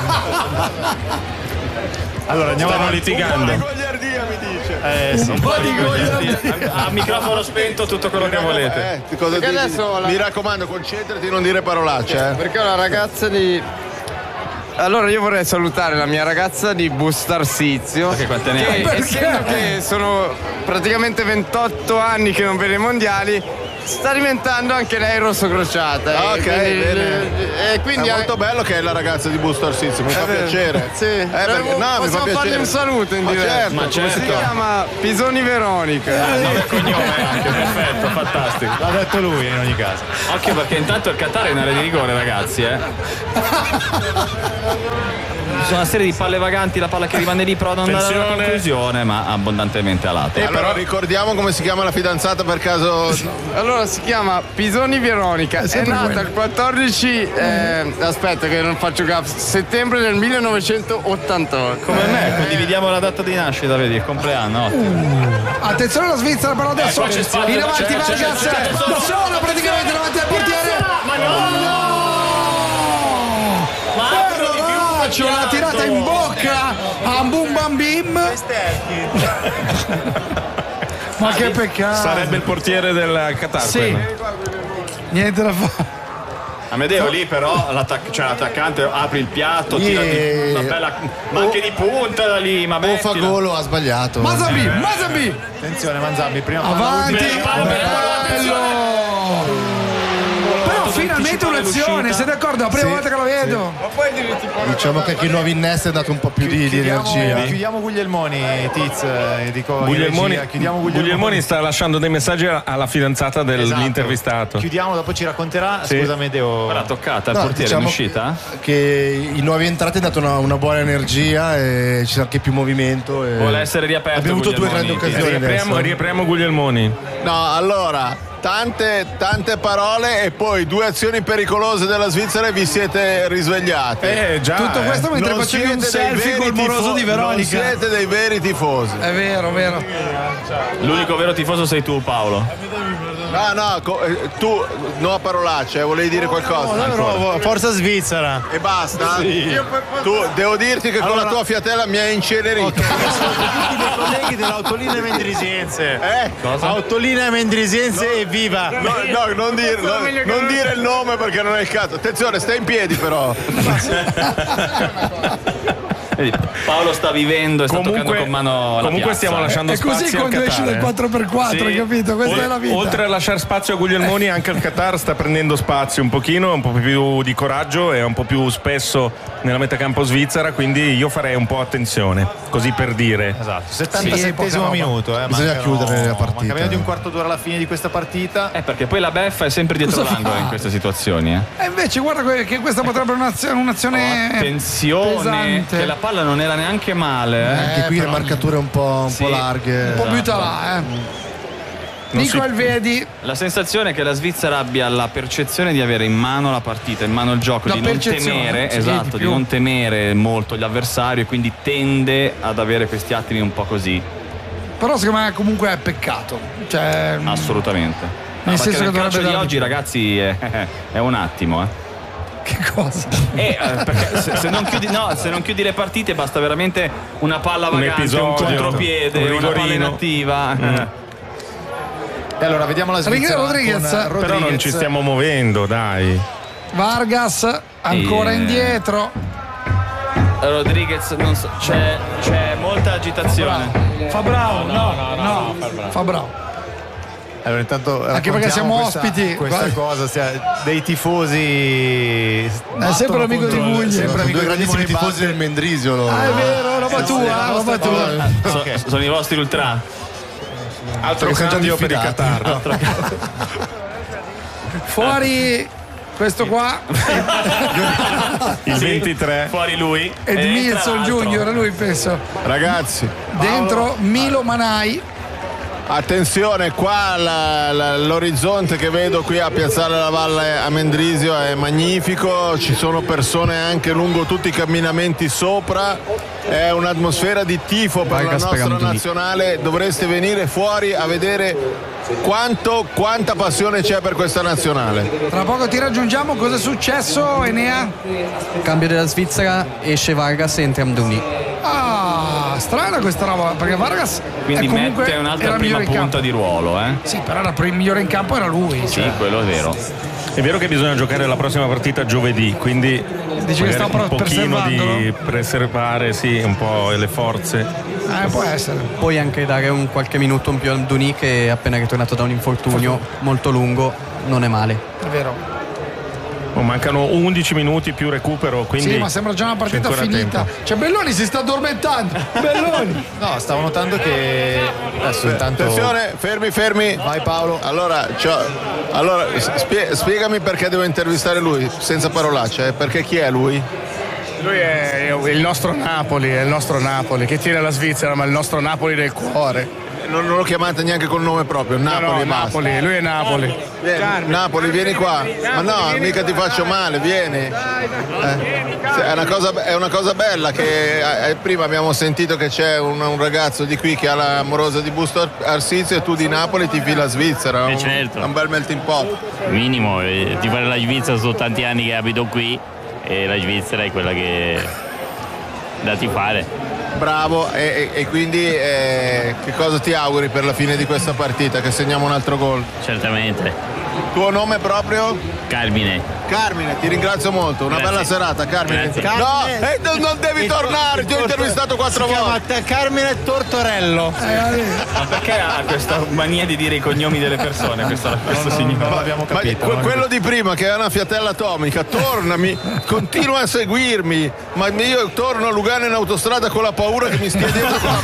Allora andiamo Stanno avanti. litigando. Gogliardia mi dice. Eh, sì. A microfono spento tutto quello che volete. Eh, cosa Perché dici? adesso la- Mi raccomando, concentrati, non dire parolacce. Eh. Perché ho la ragazza di... Allora io vorrei salutare la mia ragazza di Bustarsizio. Perché quante ne hai? che, essendo che sono praticamente ventotto anni che non vedo i mondiali, sta diventando anche lei rosso crociata. Ah, ok, e quindi, bene. e quindi è molto bello che è la ragazza di Booster Seats, mi fa piacere. Sì. Eh, perché, no, mi fa possiamo fargli piacere. un saluto in Ma diretta. certo, Ma come certo. si Si chiama? chiama Pisoni Veronica. Nome e cognome anche, perfetto, fantastico. L'ha detto lui in ogni caso. Occhio perché intanto il Qatar è in area di rigore, ragazzi, eh. Ci sono una serie di palle vaganti, la palla che rimane lì, però non dà la Attenzione. conclusione, ma abbondantemente a lato. E però ricordiamo come si chiama la fidanzata per caso. Allora si chiama Pisoni Veronica, è, sempre nata quello. il quattordici eh, aspetta che non faccio capo, settembre del millenovecentottantotto. Come me, condividiamo la data di nascita, vedi, il compleanno, ottimo. Attenzione alla Svizzera, però adesso qua c'è spazio, in avanti c'è, c'è, Vargas c'è, c'è, da sola praticamente davanti al portiere. Ma no! C'è una tirata in bocca a Boom Bam Bim. Ma che peccato. Sarebbe il portiere del Qatar. Sì. quello. Niente da fare. Amedeo lì però l'attac- cioè, l'attaccante apre il piatto, Yeah. tira una bella, ma anche di punta da lì, ma O fa mettila. gol o ha sbagliato. Mazambi, Mazambi. Attenzione Manzambi, prima palla Avanti. Beh, palla per Bello. Però finalmente un'azione, sei d'accordo? È la prima Sì, volta che lo vedo. Diciamo che anche i nuovi innesti è dato un po' più di, di Chiudiamo, energia. chiudiamo Guglielmoni, Tiz, eh, dico in Guglielmoni, regia, chiudiamo Guglielmoni. Guglielmoni sta lasciando dei messaggi alla fidanzata dell'intervistato. Esatto. Chiudiamo, dopo ci racconterà. Sì. Scusa Amedeo. Guarda, toccata, il No, portiere diciamo in uscita? che i nuovi entrati hanno dato una, una buona energia e ci sarà anche più movimento. E Vuole essere riaperto. abbiamo avuto due grandi Guglielmoni. occasioni Riapriamo, adesso. riapriamo Guglielmoni. No, allora, tante, tante parole e poi due azioni pericolose della Svizzera e vi siete risvegliati. Eh già. Tutto eh. questo mentre Non facevi un siete dei selfie veri col moroso tifo- di Veronica. Non siete dei veri tifosi. È vero, vero. L'unico vero tifoso sei tu, Paolo. No, no, co- eh, tu no a parolacce, eh, volevi dire qualcosa. Forza Svizzera. E basta? Tu devo dirti che con la tua fiatella mi hai incenerito. Tutti i colleghi dell'Autolinea Mendrisiense. Eh? Autolinea Mendrisiense, evviva! No, no, non, dire, no, non dire il nome perché non è il caso. Attenzione, stai in piedi però. Vedi, Paolo sta vivendo e sta toccando con mano la comunque piazza. stiamo lasciando È così spazio al quando esci Qatar. dal quattro per quattro, hai capito? Questa Ol- è la vita. Oltre a lasciare spazio a Guglielmoni, anche il Qatar sta prendendo spazio un pochino, un po' più di coraggio e un po' più spesso nella metacampo svizzera, quindi io farei un po' attenzione, così per dire. Esatto, Sì, settantasettesimo poca roba. minuto. Eh, Bisogna mancano- chiudere la partita. Manca meno di un quarto d'ora alla fine di questa partita. Eh, perché poi la beffa è sempre dietro Cosa l'angolo fa? in queste situazioni. Eh. E invece guarda que- che questa potrebbe essere un'azione, un'azione Attenzione, pesante. che la palla non era neanche male. Eh. Anche qui le però- marcature un po', un Sì. po' larghe. Un po' butta là, eh. Nico si- Elvedi, La sensazione è che la Svizzera abbia la percezione di avere in mano la partita, in mano il gioco, La di non percezione, temere, sì, esatto, di di, più. non temere molto l'avversario e quindi tende ad avere questi attimi un po' così, però secondo me comunque è peccato. Cioè, assolutamente. Nel No, senso perché che nel dovrebbe calcio di dargli oggi, più. ragazzi, è, è un attimo, eh. che cosa? Eh, eh, perché se, se non chiudi, no, se non chiudi le partite basta veramente una palla Un vagante, un, episodio, contropiede, un una palla rigorino. inattiva. Eh. E allora vediamo la Svizzera Rodriguez. con Rodriguez. Però non ci stiamo muovendo, dai. Vargas ancora Eh. indietro. Rodriguez, non so, c'è, c'è molta agitazione. Fa bravo, no, no, fa bravo. Allora intanto Anche perché siamo raccontiamo questa- ospiti. questa Guarda. cosa stia- dei tifosi È sempre l'amico di Mugli. Sono amico due di grandissimi Simone tifosi del Mendrisio. Ah, è vero, roba tua, roba tua. So- Ok. Sono i vostri ultra. Altro Perché sono già cambio per il diffidati. Qatar. Fuori questo qua, Il ventitré. Fuori lui. Ed E Milson tra l'altro- Junior, lui penso. Ragazzi, Dentro Milo Manai. attenzione, qua la- la- l'orizzonte che vedo qui a Piazzale la Valle a Mendrisio è magnifico, ci sono persone anche lungo tutti i camminamenti sopra, è un'atmosfera di tifo per Vargas la nostra pegando lì. nazionale, dovreste venire fuori a vedere quanto, quanta passione c'è per questa nazionale. Tra poco ti raggiungiamo. Cosa è successo, Enea? Cambio della Svizzera, esce Vargas e entra Amdouni. Ah, strana questa roba, perché Vargas Quindi è comunque mette un'altra era prima migliore in punta campo. di ruolo, eh? Sì, però era il migliore in campo era lui. Sì, cioè. quello è vero. È vero che bisogna giocare la prossima partita giovedì, quindi Dici che sta un pochino preservandolo? di preservare, sì, un po' le forze. Eh, può essere. Puoi anche dare un qualche minuto in più al Duni, che appena che è tornato da un infortunio molto lungo, non è male. È vero. Oh, mancano undici minuti più recupero, quindi Sì, ma sembra già una partita c'è ancora finita. tempo. Cioè Belloni si sta addormentando. Belloni. No, stavo notando che adesso intanto. Attenzione, fermi, fermi. Vai Paolo. Allora, c'ho- allora spie- spiegami perché devo intervistare lui, senza parolacce, eh, perché chi è lui? Lui è il nostro Napoli, è il nostro Napoli, che tiene la Svizzera, ma il nostro Napoli del cuore. Non, non lo chiamate neanche col nome proprio, Napoli no, no, e basta. Napoli, lui è Napoli. Vieni, Napoli, vieni qua. Ma no, mica ti faccio male, vieni. Eh, È una cosa, è una cosa bella che eh, prima abbiamo sentito che c'è un, un ragazzo di qui che ha l'amorosa di Busto Arsizio e tu di Napoli tifi la Svizzera. Eh, un, certo. un bel melting pot. Minimo, eh, ti fare la Svizzera, sono tanti anni che abito qui e la Svizzera è quella che da tifare. Bravo, e, e- e quindi eh, che cosa ti auguri per la fine di questa partita? Che segniamo un altro gol. Certamente. Tuo nome proprio? Carmine. Carmine, ti ringrazio molto, una Grazie. bella serata, Carmine. Grazie. No, Carmine. eh, non, non devi tornare, ti ho intervistato quattro volte. Carmine Tortorello. Ma perché ha questa mania di dire i cognomi delle persone? Questo, questo signore. Non l'abbiamo Ma capito. que- no? quello di prima che è una fiatella atomica, tornami, continua a seguirmi, ma io torno a Lugano in autostrada con la paura che mi stia dietro con la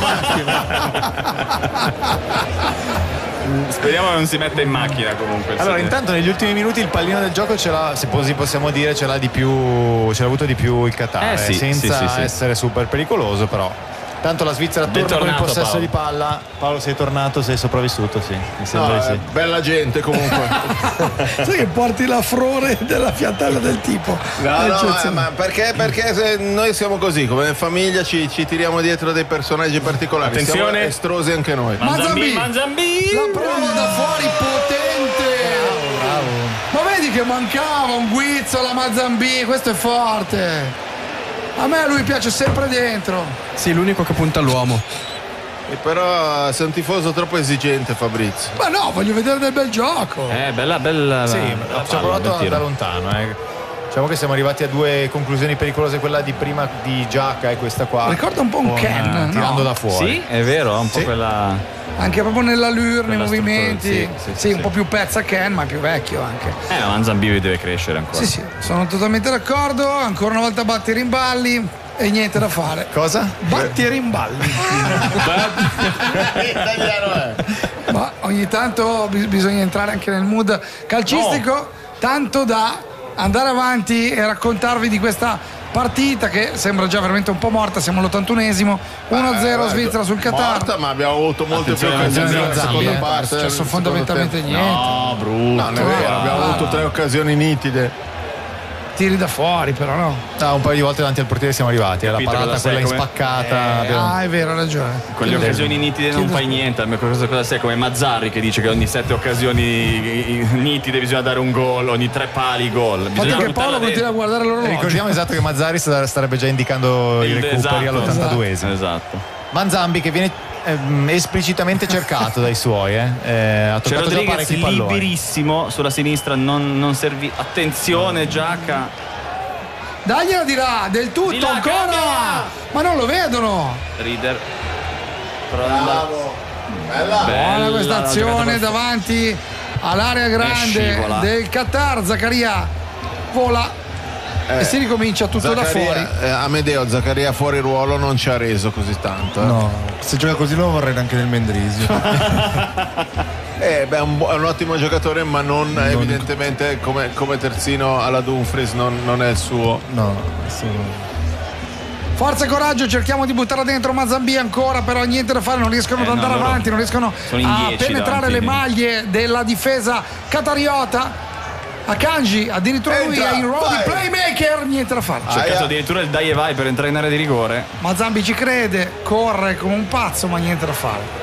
macchina. Speriamo che non si metta in macchina comunque. Allora, Sì. intanto negli ultimi minuti il pallino del gioco ce l'ha, se così possiamo dire, ce l'ha di più, ce l'ha avuto di più il Qatar, Eh sì, senza sì, sì, sì. essere super pericoloso, però. Tanto la Svizzera torna con il Bentornato, possesso Paolo. di palla. Paolo, sei tornato, sei sopravvissuto, sì. Mi sembra No, di eh, sì. bella gente comunque. Sai che porti la frore della fiatella del tipo. No, È no, eccezionale. eh, ma perché, perché se noi siamo così, come famiglia ci, ci tiriamo dietro dei personaggi particolari. Attenzione. Siamo estrosi anche noi. Manzambì, Manzambì. la prova da fuori potente. Ma vedi che mancava un guizzo alla Manzambì, questo è forte. A me lui piace sempre dentro. Sì, l'unico che punta all'uomo. E però sei un tifoso troppo esigente, Fabrizio. Ma no, voglio vedere del bel gioco. Eh, bella, bella. Sì, bella ci ho palla, provato bel tiro. da lontano. Eh. Diciamo che siamo arrivati a due conclusioni pericolose, quella di prima di Giacca e questa qua. Ricorda un po' un con, Ken, eh, no? tirando da fuori. Sì, è vero, un po' Sì. quella. Anche proprio nell'allure, nei Quella movimenti. struttura, Sì, sì, sì, un sì. po' più pezza Ken, ma più vecchio anche. Eh, ma Manzambì deve crescere ancora. Sì, sì, sono totalmente d'accordo. Ancora una volta batti e rimballi e niente da fare. Cosa? Batti e rimballi. Italiano è. Ma ogni tanto bis- bisogna entrare anche nel mood calcistico, tanto da andare avanti e raccontarvi di questa partita che sembra già veramente un po' morta. Siamo all'ottantunesimo, uno a zero Eh, Svizzera sul Qatar. Morta, ma abbiamo avuto molte più Attenzione, occasioni attenzione, nella Zambia, seconda eh, parte. è successo nel secondo fondamentalmente tempo. niente. No, brutto. No, non è vero, abbiamo Ah. avuto tre occasioni nitide. Tiri da fuori, però no. Ah, un paio di volte davanti al portiere siamo arrivati. La Capito parata cosa quella sei, in come- spaccata. Eh, abbiamo- Ah, è vero, hai ragione. Con le occasioni nitide non fai niente, almeno cosa, cosa sei come Mazzarri che dice che ogni sette occasioni nitide bisogna dare un gol, ogni tre pali gol. Infatti Bisogna anche buttarla Paolo dentro. continua a guardare l'orologio. Ricordiamo esatto che Mazzari sta- starebbe già indicando i Il- recuperi esatto, all'ottantaduesimo. Esatto. Manzambi che viene ehm, esplicitamente cercato dai suoi, eh. Eh, ha C'è toccato già Rodriguez parecchi palloni. liberissimo sulla sinistra, non, non servì. Attenzione, Giacca. Dagliela di là, del tutto Di là, ancora! cambia! Ma non lo vedono! Rider. Bravo. Bella. Buona questa l'ha azione giocata per- davanti all'area grande scivola. del Qatar. Zaccaria vola e si ricomincia tutto da fuori. Zaccaria, eh, Amedeo Zaccaria fuori ruolo non ci ha reso così tanto. eh. No, se gioca così non lo vorrei neanche nel Mendrisio. Eh, beh, è un, bu- è un ottimo giocatore, ma non, evidentemente come, come terzino alla Dumfries non, non è il suo. No, sono... Forza e coraggio, cerchiamo di buttarla dentro Manzambì ancora, però niente da fare, non riescono Eh, ad andare no, loro avanti, non riescono sono in a dieci penetrare davanti, le lì. maglie della difesa qatariota. Akanji, addirittura lui Entra, è in ruolo di vai. playmaker, niente da fare. Ha cercato Aia. addirittura il dai e vai per entrare in area di rigore. Manzambi ci crede, corre come un pazzo, ma niente da fare.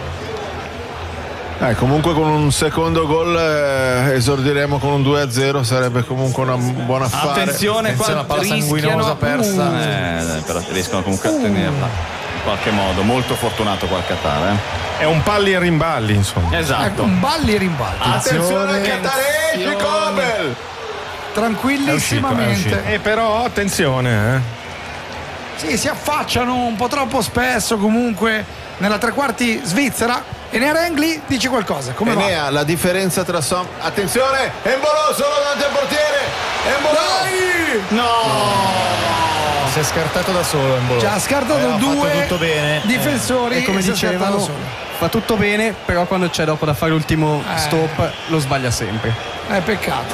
Eh, comunque con un secondo gol eh, esordiremo con un due a zero, sarebbe comunque una buona affare. Attenzione, Attenzione, qua la palla rischiano. sanguinosa persa. Uh, eh, dai, però riescono comunque a tenerla in qualche modo. Molto fortunato qua il Qatar, eh. È un palli e rimballi, insomma. Ecco, Esatto. un balli e rimballi. Attenzione, Qatar, esci Kobel! tranquillissimamente. E però attenzione, eh. Sì, si affacciano un po' troppo spesso comunque nella tre quarti svizzera. Enea Rengli dice qualcosa. Come Enea, va? la differenza tra Som... Attenzione, Embolo solo davanti al portiere. Embolo! Dai! No! Si è scartato da solo Embolo. Ci ha scartato Aveva due fatto tutto bene. difensori E come e si è scartato da dicevano, solo. fa tutto bene, però quando c'è dopo da fare l'ultimo Eh. stop lo sbaglia sempre. Eh, peccato.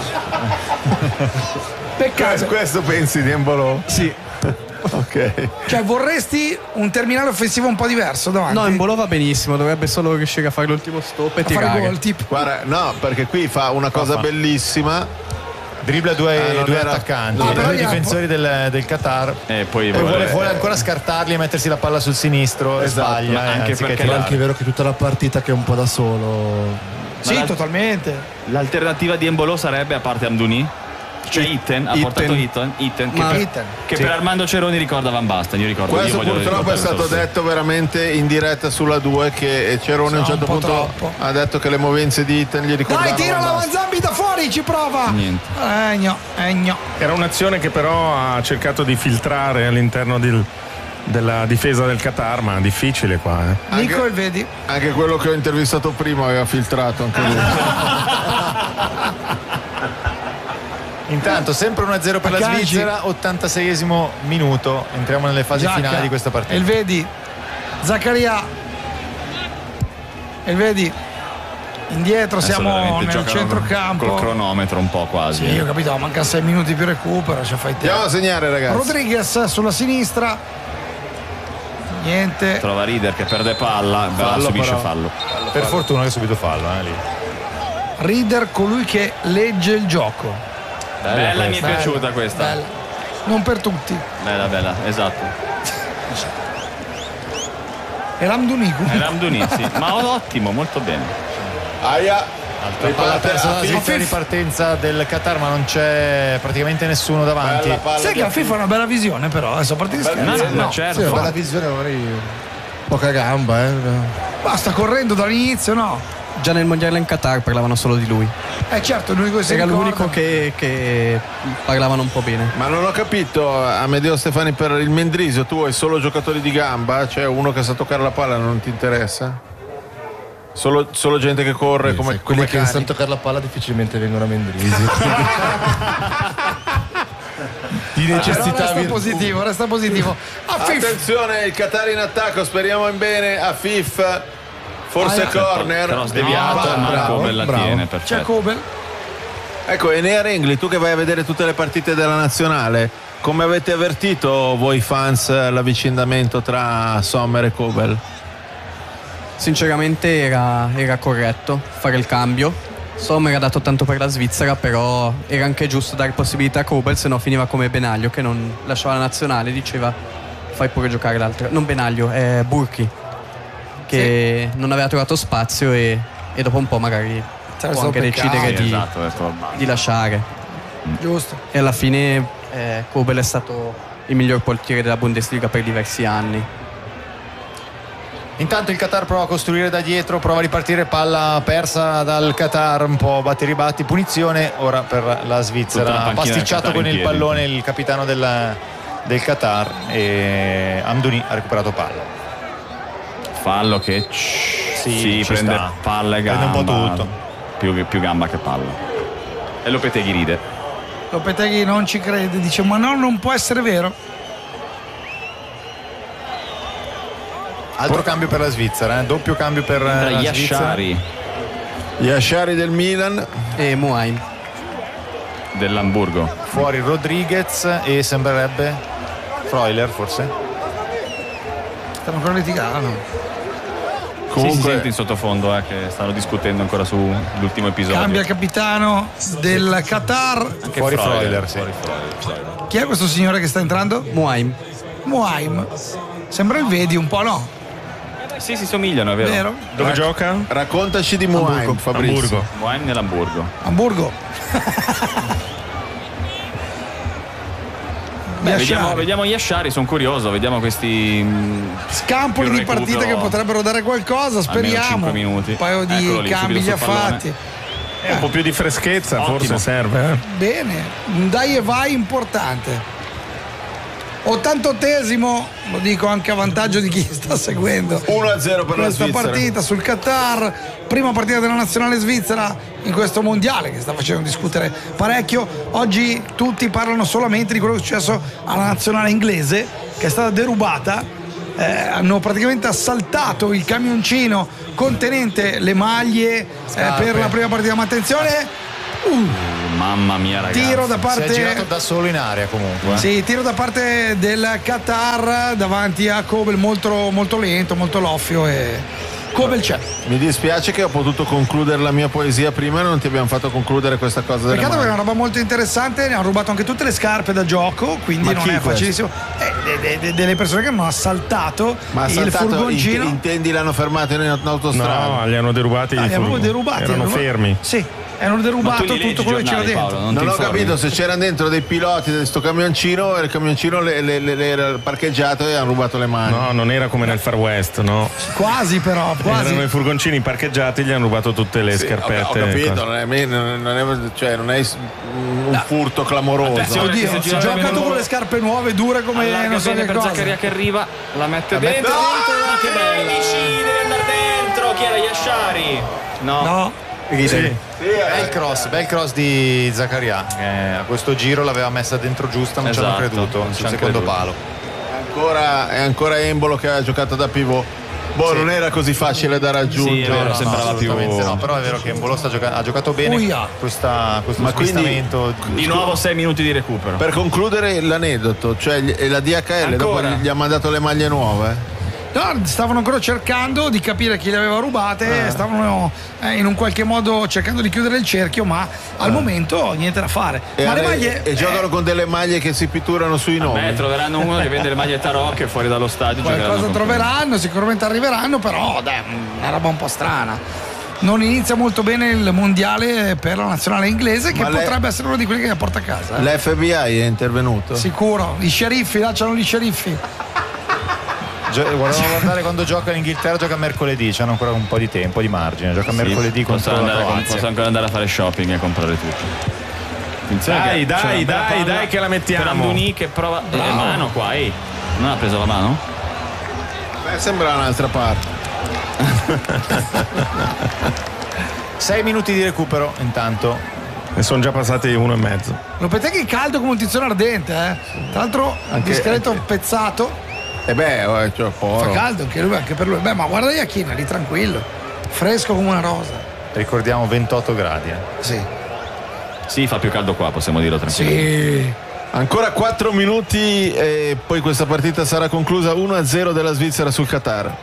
Peccato. Questo pensi di Embolo? Sì. Ok. Cioè, vorresti un terminale offensivo un po' diverso davanti? No, Embolo va benissimo, dovrebbe solo riuscire a fare l'ultimo stop e A fare tirare. gol, tipo. Guarda, no, perché qui fa una cosa bellissima. Dribbla due, Eh, non due era- attaccanti, No, però due gli ha- difensori del, del Qatar. E poi E vuole, vuole ancora scartarli e mettersi la palla sul sinistro e Esatto, sbaglia. ma eh, anche anziché perché Però è tirare. anche vero che tutta la partita che è un po' da solo. Sì, la- totalmente. L'alternativa di Embolo sarebbe, a parte Amdouni, cioè Itten, ha Itten. portato Itten, Itten che, Ma- per, Itten. che Sì. per Armando Ceroni ricorda Van Basten. Io ricordo Questo io voglio purtroppo è ricordare stato questo. detto veramente in diretta sulla due, che Cerone a un No, certo un po' punto troppo. ha detto che le movenze di Itten gli ricordavano. Dai, tira la Van Basten. Manzambi da fuori, ci prova. Niente. Eh, no, eh, no. Era un'azione che però ha cercato di filtrare all'interno del- della difesa del Qatar, ma difficile qua. Eh. Nico, e vedi? Anche quello che ho intervistato prima aveva filtrato anche lui. Intanto sempre uno a zero per la Akanji. Svizzera, ottantaseiesimo minuto. Entriamo nelle fasi Giacca. finali di questa partita. E il vedi? Zaccaria. E il vedi? Indietro, Adesso siamo veramente nel giocano centrocampo. col cronometro un po' quasi. Sì, io ho capito, manca sei minuti più recupero, ci fai te. Andiamo a segnare, ragazzi. Rodriguez sulla sinistra. Niente. Trova Rieder che perde palla, va, Fallo, subisce però. fallo. Per fortuna che ha subito fallo, eh, lì. Rieder, colui che legge il gioco. Bella, mi è Bella, piaciuta questa. bella. Non per tutti. Bella, bella, esatto. E Ramduniku. Era Amdouni, sì. Ma ottimo, molto bene. Aia. Altra palla persa dalla Svizzera, ripartenza del Qatar, ma non c'è praticamente nessuno davanti. Bella palla Sai di che la FIFA ha una bella visione, però adesso a parte di scherzi. No, no, no. ma certo. Sì, una bella visione, magari poca gamba, eh. Basta correndo dall'inizio, no? Già nel mondiale in Qatar parlavano solo di lui. Eh certo, l'unico che si Era ricorda. l'unico che, che parlavano un po' bene. Ma non ho capito, Amedeo Stefani, per il Mendrisio tu hai solo giocatori di gamba? Cioè uno che sa toccare la palla non ti interessa? Solo, solo gente che corre Sì, come, sai, quelli come che non cani? sanno toccare la palla difficilmente vengono a Mendrisi. Di Però necessità resta virtù. positivo, resta positivo. Affif. Attenzione, il Qatar in attacco, speriamo in bene. Afif, forse Ah, corner. Cross deviato, No, Marco bravo, Bella bravo. tiene, C'è perfetto. Kobel. Ecco, Enea Rengli, tu che vai a vedere tutte le partite della nazionale, come avete avvertito voi fans l'avvicendamento tra Sommer e Kobel? Sinceramente era, era corretto fare il cambio. Sommer ha dato tanto per la Svizzera, però era anche giusto dare possibilità a Kobel, se no finiva come Benaglio che non lasciava la nazionale, diceva fai pure giocare l'altro. Non Benaglio, è Burki che non aveva trovato spazio e, e dopo un po' magari Sarà può stato anche peccato. decidere Sì, di, esatto, ho detto, basta. di lasciare. Giusto. E alla fine eh, Kobel è stato il miglior portiere della Bundesliga per diversi anni. Intanto il Qatar prova a costruire da dietro, prova a ripartire, palla persa dal Qatar, un po' batti ribatti, punizione ora per la Svizzera. Tutta la Ha panchina del pasticciato Qatar con in il piedi. pallone il capitano del, del Qatar e Amdouni ha recuperato palla. Fallo che sì, ci prende sta. palla e Prende gamba. un po' tutto. Più, più gamba che palla. E Lopeteghi ride. Lopeteghi non ci crede, dice ma no, non può essere vero. Altro cambio per la Svizzera, eh? Doppio cambio per Tra la Yashari Yashari del Milan E Muaim. dell'Hamburgo. Svizzera. Fuori Rodriguez e sembrerebbe Freuler forse. Stanno ancora litigando. Sì, si comunque sente in sottofondo eh, che stanno discutendo ancora sull'ultimo episodio. Cambia il capitano del Qatar. Anche Fuori Freuler, Freuler, sì. fuori Freuler. Chi è questo signore che sta entrando? Muaim. Muaim. Sembra il Vedi, un po' no? Sì, si somigliano, è vero. Vero? Dove gioca? raccontaci di Muaim, Fabrizio. Hamburgo. Muaim nell'Hamburgo. Hamburgo. Beh, Yashari. vediamo, vediamo Yashari, sono curioso, vediamo questi mh, Scampoli più di partite recupero, che potrebbero dare qualcosa, almeno speriamo. cinque minuti. Un paio di Eccolo lì, cambi subito già sul pallone. fatti. Eh, un po' più di freschezza. Ottimo. Forse serve. Eh. Bene, un dai e vai importante. ottantottesimo, lo dico anche a vantaggio di chi sta seguendo uno a zero per la questa Svizzera. partita sul Qatar, prima partita della nazionale svizzera in questo mondiale che sta facendo discutere parecchio. Oggi tutti parlano solamente di quello che è successo alla nazionale inglese, che è stata derubata. Eh, hanno praticamente assaltato il camioncino contenente le maglie eh, per la prima partita, ma attenzione. Uh, Mamma mia, ragazzi. Tiro da parte. Si è girato da solo in aria comunque. eh. Sì, tiro da parte del Qatar davanti a Kobel, molto, molto lento, molto loffio, e Kobel c'è. Mi dispiace che ho potuto concludere la mia poesia prima e non ti abbiamo fatto concludere questa cosa delle Peccato perché è mani. una roba molto interessante, ne hanno rubato anche tutte le scarpe da gioco, quindi Ma non chi è questo? facilissimo. Eh, de- de- de- delle persone che hanno assaltato Ma il saltato, furgoncino. int- intendi l'hanno fermato in autostrada? No, li hanno derubati. Ah, i li hanno furgoni. derubati. Erano hanno- fermi. Sì, hanno derubato tutto quello che c'era dentro. non, Non ti ho informi? capito se c'erano dentro dei piloti di questo camioncino e il camioncino le, le, le, le era parcheggiato e hanno rubato le mani. No, non era come nel Far West, no. Quasi però, quasi. Erano i furgoncini parcheggiati, gli hanno rubato tutte le Sì, scarpette. Ho, ho capito, cose. non è, non è- cioè, non è un furto clamoroso. Attenzione, Oddio, se ho gira giocato bene con le scarpe nuove, dure come Allarga non so bene che per cosa. Zaccaria che arriva, la mette La mette dentro. dentro, che bella. Decide di andare dentro. Chi era Yashari? No. No, Sì. Bel cross, bel cross di Zaccaria, che a questo giro l'aveva messa dentro giusta, non ci hanno Esatto, creduto non ci sul hanno secondo creduto. palo. È ancora, è ancora Embolo che ha giocato da pivot. Boh, non era così facile da raggiungere. Sì, è vero, No, sembrava più- assolutamente no, però è vero che Embolo sta gioca- ha giocato bene Uia. questa, questo Ma quindi- smistamento. Di nuovo sei minuti di recupero. Per concludere l'aneddoto, cioè gli- la D H L dopo Ancora? gli ha mandato le maglie nuove. no, stavano ancora cercando di capire chi le aveva rubate, stavano eh, in un qualche modo cercando di chiudere il cerchio, ma al momento niente da fare. E, ma le ade- maglie e giocano con delle maglie che si pitturano sui nomi. Beh, troveranno uno che vende le maglie tarocche fuori dallo stadio. qualcosa giocheranno con- troveranno, sicuramente arriveranno, però dai, una roba un po' strana. Non inizia molto bene il mondiale per la nazionale inglese, che Ma le- potrebbe essere uno di quelli che la porta a casa. eh. L'F B I è intervenuto. Sicuro, i sceriffi, là c'hanno gli sceriffi. Gio- Volevamo guardare quando gioca in Inghilterra, gioca mercoledì, c'hanno ancora un po' di tempo, di margine. Gioca Sì, mercoledì posso contro la andare, Croazia. posso ancora andare a fare shopping e comprare tutto. Attenzione Dai, che dai, c'è una bella dai, palla dai che la mettiamo. per Amdouni che prova eh, mano qua, ehi. Non ha preso la mano? Beh, sembra un'altra parte. Sei minuti di recupero intanto. Ne sono già passati uno e mezzo. Lopeteghi è caldo come un tizzone ardente, eh. Tra l'altro Anche- discreto pezzato. E beh, oh, cioè, Fa poro. caldo anche lui, anche per lui. Beh, ma guarda Iachina lì tranquillo, fresco come una rosa. Ricordiamo ventotto gradi. eh. Sì. Sì, fa più caldo qua, possiamo dirlo tranquillamente. Sì. Ancora quattro minuti e poi questa partita sarà conclusa uno a zero della Svizzera sul Qatar.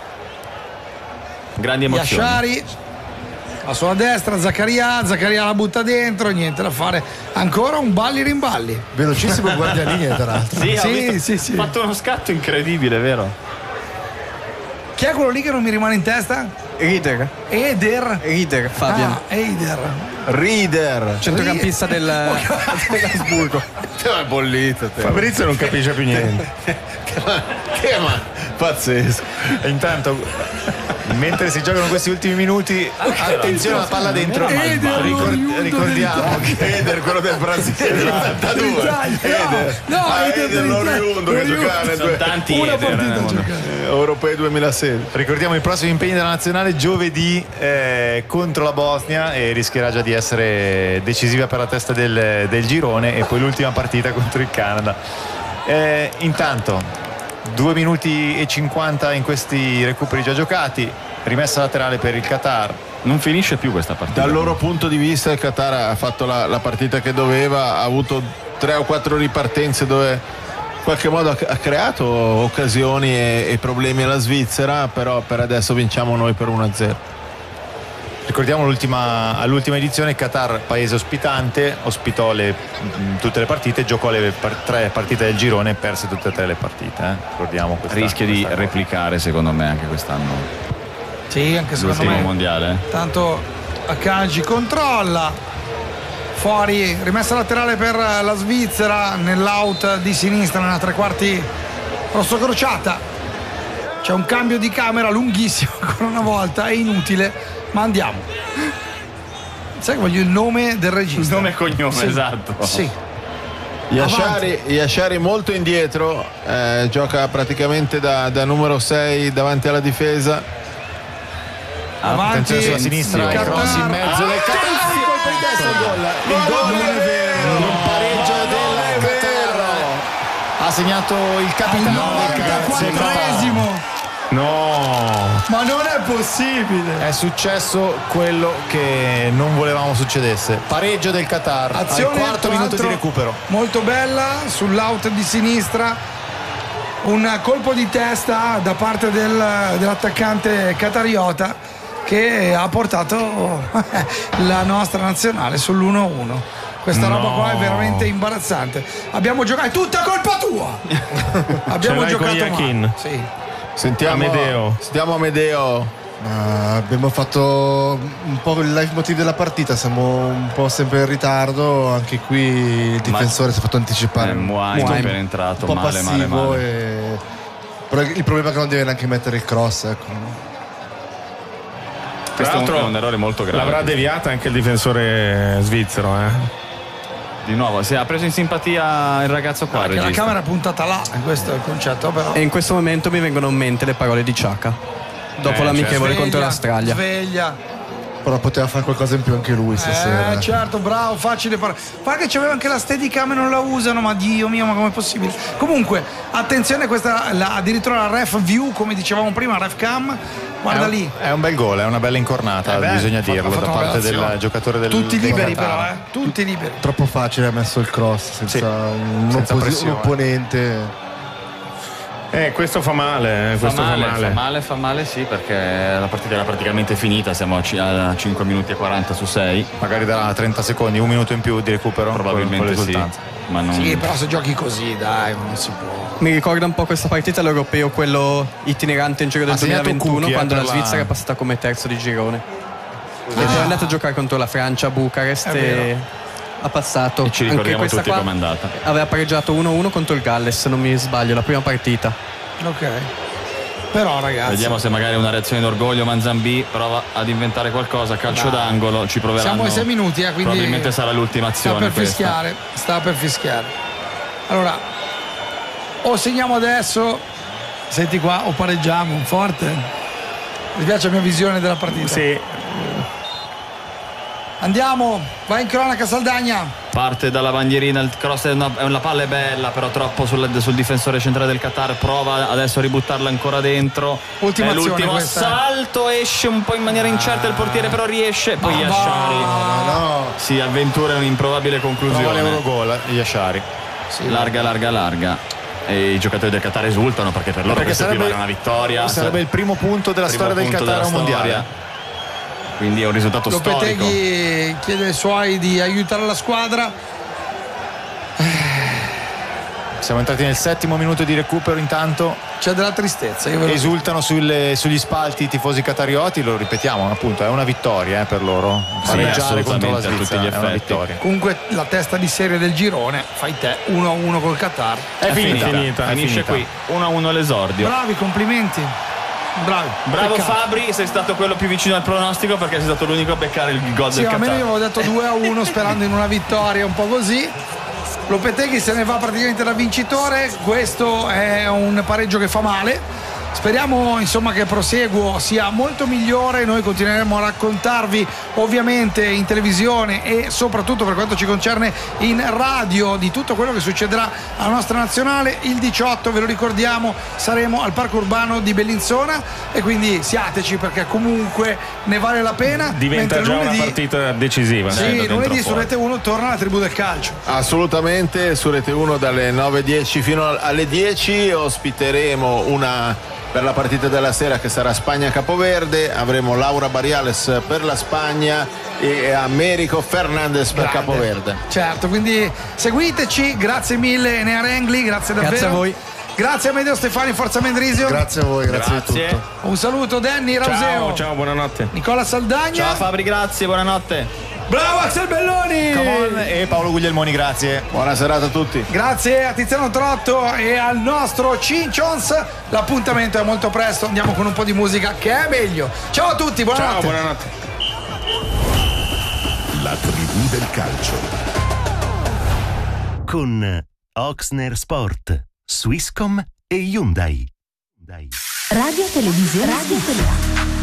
Grandi emozioni. Yashari va sulla destra, Zaccaria, Zaccaria la butta dentro, niente da fare. Ancora un balli rimballi. Velocissimo guardialinee, tra l'altro. Sì, ho Sì, visto- sì, sì. ha fatto uno scatto incredibile, vero? Chi è quello lì che non mi rimane in testa? Rieder. Eder. Rieder, Fabian. Ah, Eider. Reader. Centrocampista del dell'Asburgo. Te l'hai bollito te. Fabrizio non capisce più niente. Che ma pazzesco. E intanto, mentre si giocano questi ultimi minuti, attenzione alla palla dentro. Eder, Ricor- l'oriundo ricordiamo dell'Italia. che Eder, quello del Brasile del ottantadue. L'Italia, Eder. no, no, Ah, Eder Eder dell'Italia. l'oriundo che L'oriundo. giocava nel Sono due- tanti Una Eder partita nel a mondo. giocare. eh, Europei duemilasedici. Ricordiamo i prossimi impegni della nazionale giovedì eh, contro la Bosnia, e rischierà già di essere decisiva per la testa del, del girone, e poi l'ultima partita contro il Canada. Eh, intanto due minuti e cinquanta in questi recuperi già giocati, rimessa laterale per il Qatar. Non finisce più questa partita. Dal loro punto di vista il Qatar ha fatto la, la partita che doveva, ha avuto tre o quattro ripartenze dove in qualche modo ha, ha creato occasioni e, e problemi alla Svizzera, però per adesso vinciamo noi per uno a zero. Ricordiamo l'ultima, all'ultima edizione il Qatar, paese ospitante, ospitò le, mh, tutte le partite, giocò le par- tre partite del girone e perse tutte e tre le partite. Eh. Ricordiamo questa, Rischia di questa cosa. replicare secondo me anche quest'anno Sì, anche secondo l'ultimo me. mondiale. Tanto Akanji controlla. Fuori, rimessa laterale per la Svizzera nell'out di sinistra nella tre quarti rosso crociata. C'è un cambio di camera lunghissimo ancora una volta, è inutile, ma andiamo. sai che voglio il nome del regista. Il nome e cognome, Sì. esatto. Sì. Yashari, Yashari molto indietro, eh, gioca praticamente da, da numero sei davanti alla difesa. Avanti, attenzione sulla sinistra, il cross in mezzo del Qatar, colpo di testa, il gol. Il gol non è vero, il pareggio del Qatar. Ha segnato il capitano del novantaquattresimo. No, Ma non è possibile. È successo quello che non volevamo succedesse. Pareggio del Qatar Azione, al quarto tra minuto di l'altro, recupero. molto bella sull'out di sinistra. Un colpo di testa da parte del, dell'attaccante qatariota che ha portato la nostra nazionale sull'uno a uno. Questa No. roba qua è veramente imbarazzante. Abbiamo giocato, è tutta colpa tua. Abbiamo l'hai con giocato Yakin? male. Sì. Sentiamo Amedeo. Sentiamo Amedeo. Ma abbiamo fatto un po' il leitmotiv della partita, siamo un po' sempre in ritardo, anche qui il difensore si è fatto anticipare. Eh, Muay un, appena entrato, un po' male, male, passivo male. e- però il problema è che non deve neanche mettere il cross, ecco. Questo è un- l'altro è un errore molto grave. l'avrà deviata anche il difensore svizzero, eh. Di nuovo, si è preso in simpatia il ragazzo qua. il Perché la regista. camera è puntata là, questo è il concetto, però. E in questo momento mi vengono in mente le parole di Ciacca dopo Eh, l'amichevole Sveglia, contro l'Australia. Sveglia. Però poteva fare qualcosa in più anche lui stasera. Eh certo, bravo, facile par- guarda che c'aveva anche la Steadicam e non la usano, ma Dio mio, ma com'è possibile? Comunque, attenzione, questa la, addirittura la ref view, come dicevamo prima, ref cam, guarda È un- lì. È un bel gol, è una bella incornata, Eh beh, bisogna ha fatto- dirlo, ha fatto da una parte bella del azione. giocatore del Tutti del liberi Qatar. però, eh, tutti liberi. Troppo facile ha messo il cross senza Sì, un, senza opposi- pressione. un opponente. Eh, questo fa male, eh, Fa questo male, fa male. fa male, fa male, sì, perché la partita era praticamente finita, siamo a ci- a cinque minuti e quaranta su sei. Magari da trenta secondi, un minuto in più di recupero. Probabilmente con sì. l'esultanza. Ma non... Sì, però se giochi così, dai, non si può. Mi ricorda un po' questa partita all'europeo, quello itinerante in giro del Ha segnato duemilaventuno, Cucchi, eh, quando la per la- Svizzera è passata come terzo di girone. E poi è andata a giocare contro la Francia a Bucarest È e vero. ha passato. E ci Anche ricordiamo questa tutti qua com'è andata. aveva pareggiato uno a uno contro il Galles, se non mi sbaglio, la prima partita. Ok. Però ragazzi, Vediamo se magari una reazione d'orgoglio Manzambì prova ad inventare qualcosa, calcio Dai. d'angolo, ci proveranno. siamo ai sei minuti, eh, quindi Probabilmente sarà l'ultima sta azione per questa. fischiare, sta per fischiare. Allora, o segniamo adesso, senti qua, o pareggiamo, forte. Mi piace la mia visione della partita. Sì, Andiamo, vai in cronaca Saldagna. Parte dalla bandierina, il cross è una, è una palla è bella, però troppo sul, sul difensore centrale del Qatar, prova adesso a ributtarla ancora dentro. Ultima È azione l'ultimo questa. assalto, esce un po' in maniera incerta il portiere, però riesce. Poi Ma Yashari Ma no, si avventura in un'improbabile Prova conclusione. l'Eurogol, Yashari. Larga, larga, larga. E i giocatori del Qatar esultano perché per loro Perché questo qui sarebbe- vale una vittoria. Sarebbe il primo punto della Primo storia del punto Qatar della a un mondiale. storia. Quindi è un risultato storico. Lopeteghi chiede ai suoi di aiutare la squadra. Siamo entrati nel settimo minuto di recupero, intanto C'è della tristezza. Io ve lo dico. esultano sulle- sugli spalti i tifosi qatarioti, lo ripetiamo, appunto è una vittoria eh, per loro. Pareggiare contro la assolutamente, a tutti Svizzera gli è una effetti. vittoria. Comunque la testa di serie del girone, fai te, uno a uno col Qatar. È finita, finita, è finisce finita. qui uno a uno l'esordio. Bravi, complimenti. Bravi. Bravo Peccato. Fabri, sei stato quello più vicino al pronostico perché sei stato l'unico a beccare il gol Sì, del almeno Qatar. io avevo detto due a uno sperando in una vittoria un po' così. Lopeteghi se ne va praticamente da vincitore. Questo è un pareggio che fa male. Speriamo insomma che il proseguo sia molto migliore. Noi continueremo a raccontarvi ovviamente in televisione e soprattutto per quanto ci concerne in radio di tutto quello che succederà alla nostra nazionale. Il diciotto, ve lo ricordiamo, saremo al Parco Urbano di Bellinzona e quindi siateci perché comunque ne vale la pena. diventa Mentre già lunedì, una partita decisiva. sì, dentro lunedì o su fuori. Rete uno torna la tribù del calcio. Assolutamente, su Rete uno dalle nove e dieci fino alle dieci ospiteremo una per la partita della sera che sarà Spagna-Capoverde, avremo Laura Bariales per la Spagna e Americo Fernandez per Grande. Capoverde. Certo, quindi seguiteci, grazie mille Enea Rengli, grazie davvero. Grazie a voi. Grazie a Amedeo Stefani, Forza Mendrisio. grazie a voi, grazie, Grazie. di tutto. Un saluto Danny Rauseo. Ciao, ciao, buonanotte. Nicola Saldagna. Ciao Fabri, grazie, buonanotte. Bravo Axel Belloni. Come on, e Paolo Guglielmoni, grazie. Buona serata a tutti. Grazie a Tiziano Trotto e al nostro Cincions. L'appuntamento è molto presto, andiamo con un po' di musica che è meglio. Ciao a tutti, buonanotte. Ciao, buonanotte. menù del calcio. Con Oxner Sport, Swisscom e Hyundai. Radio Televisione. Radio Televisione.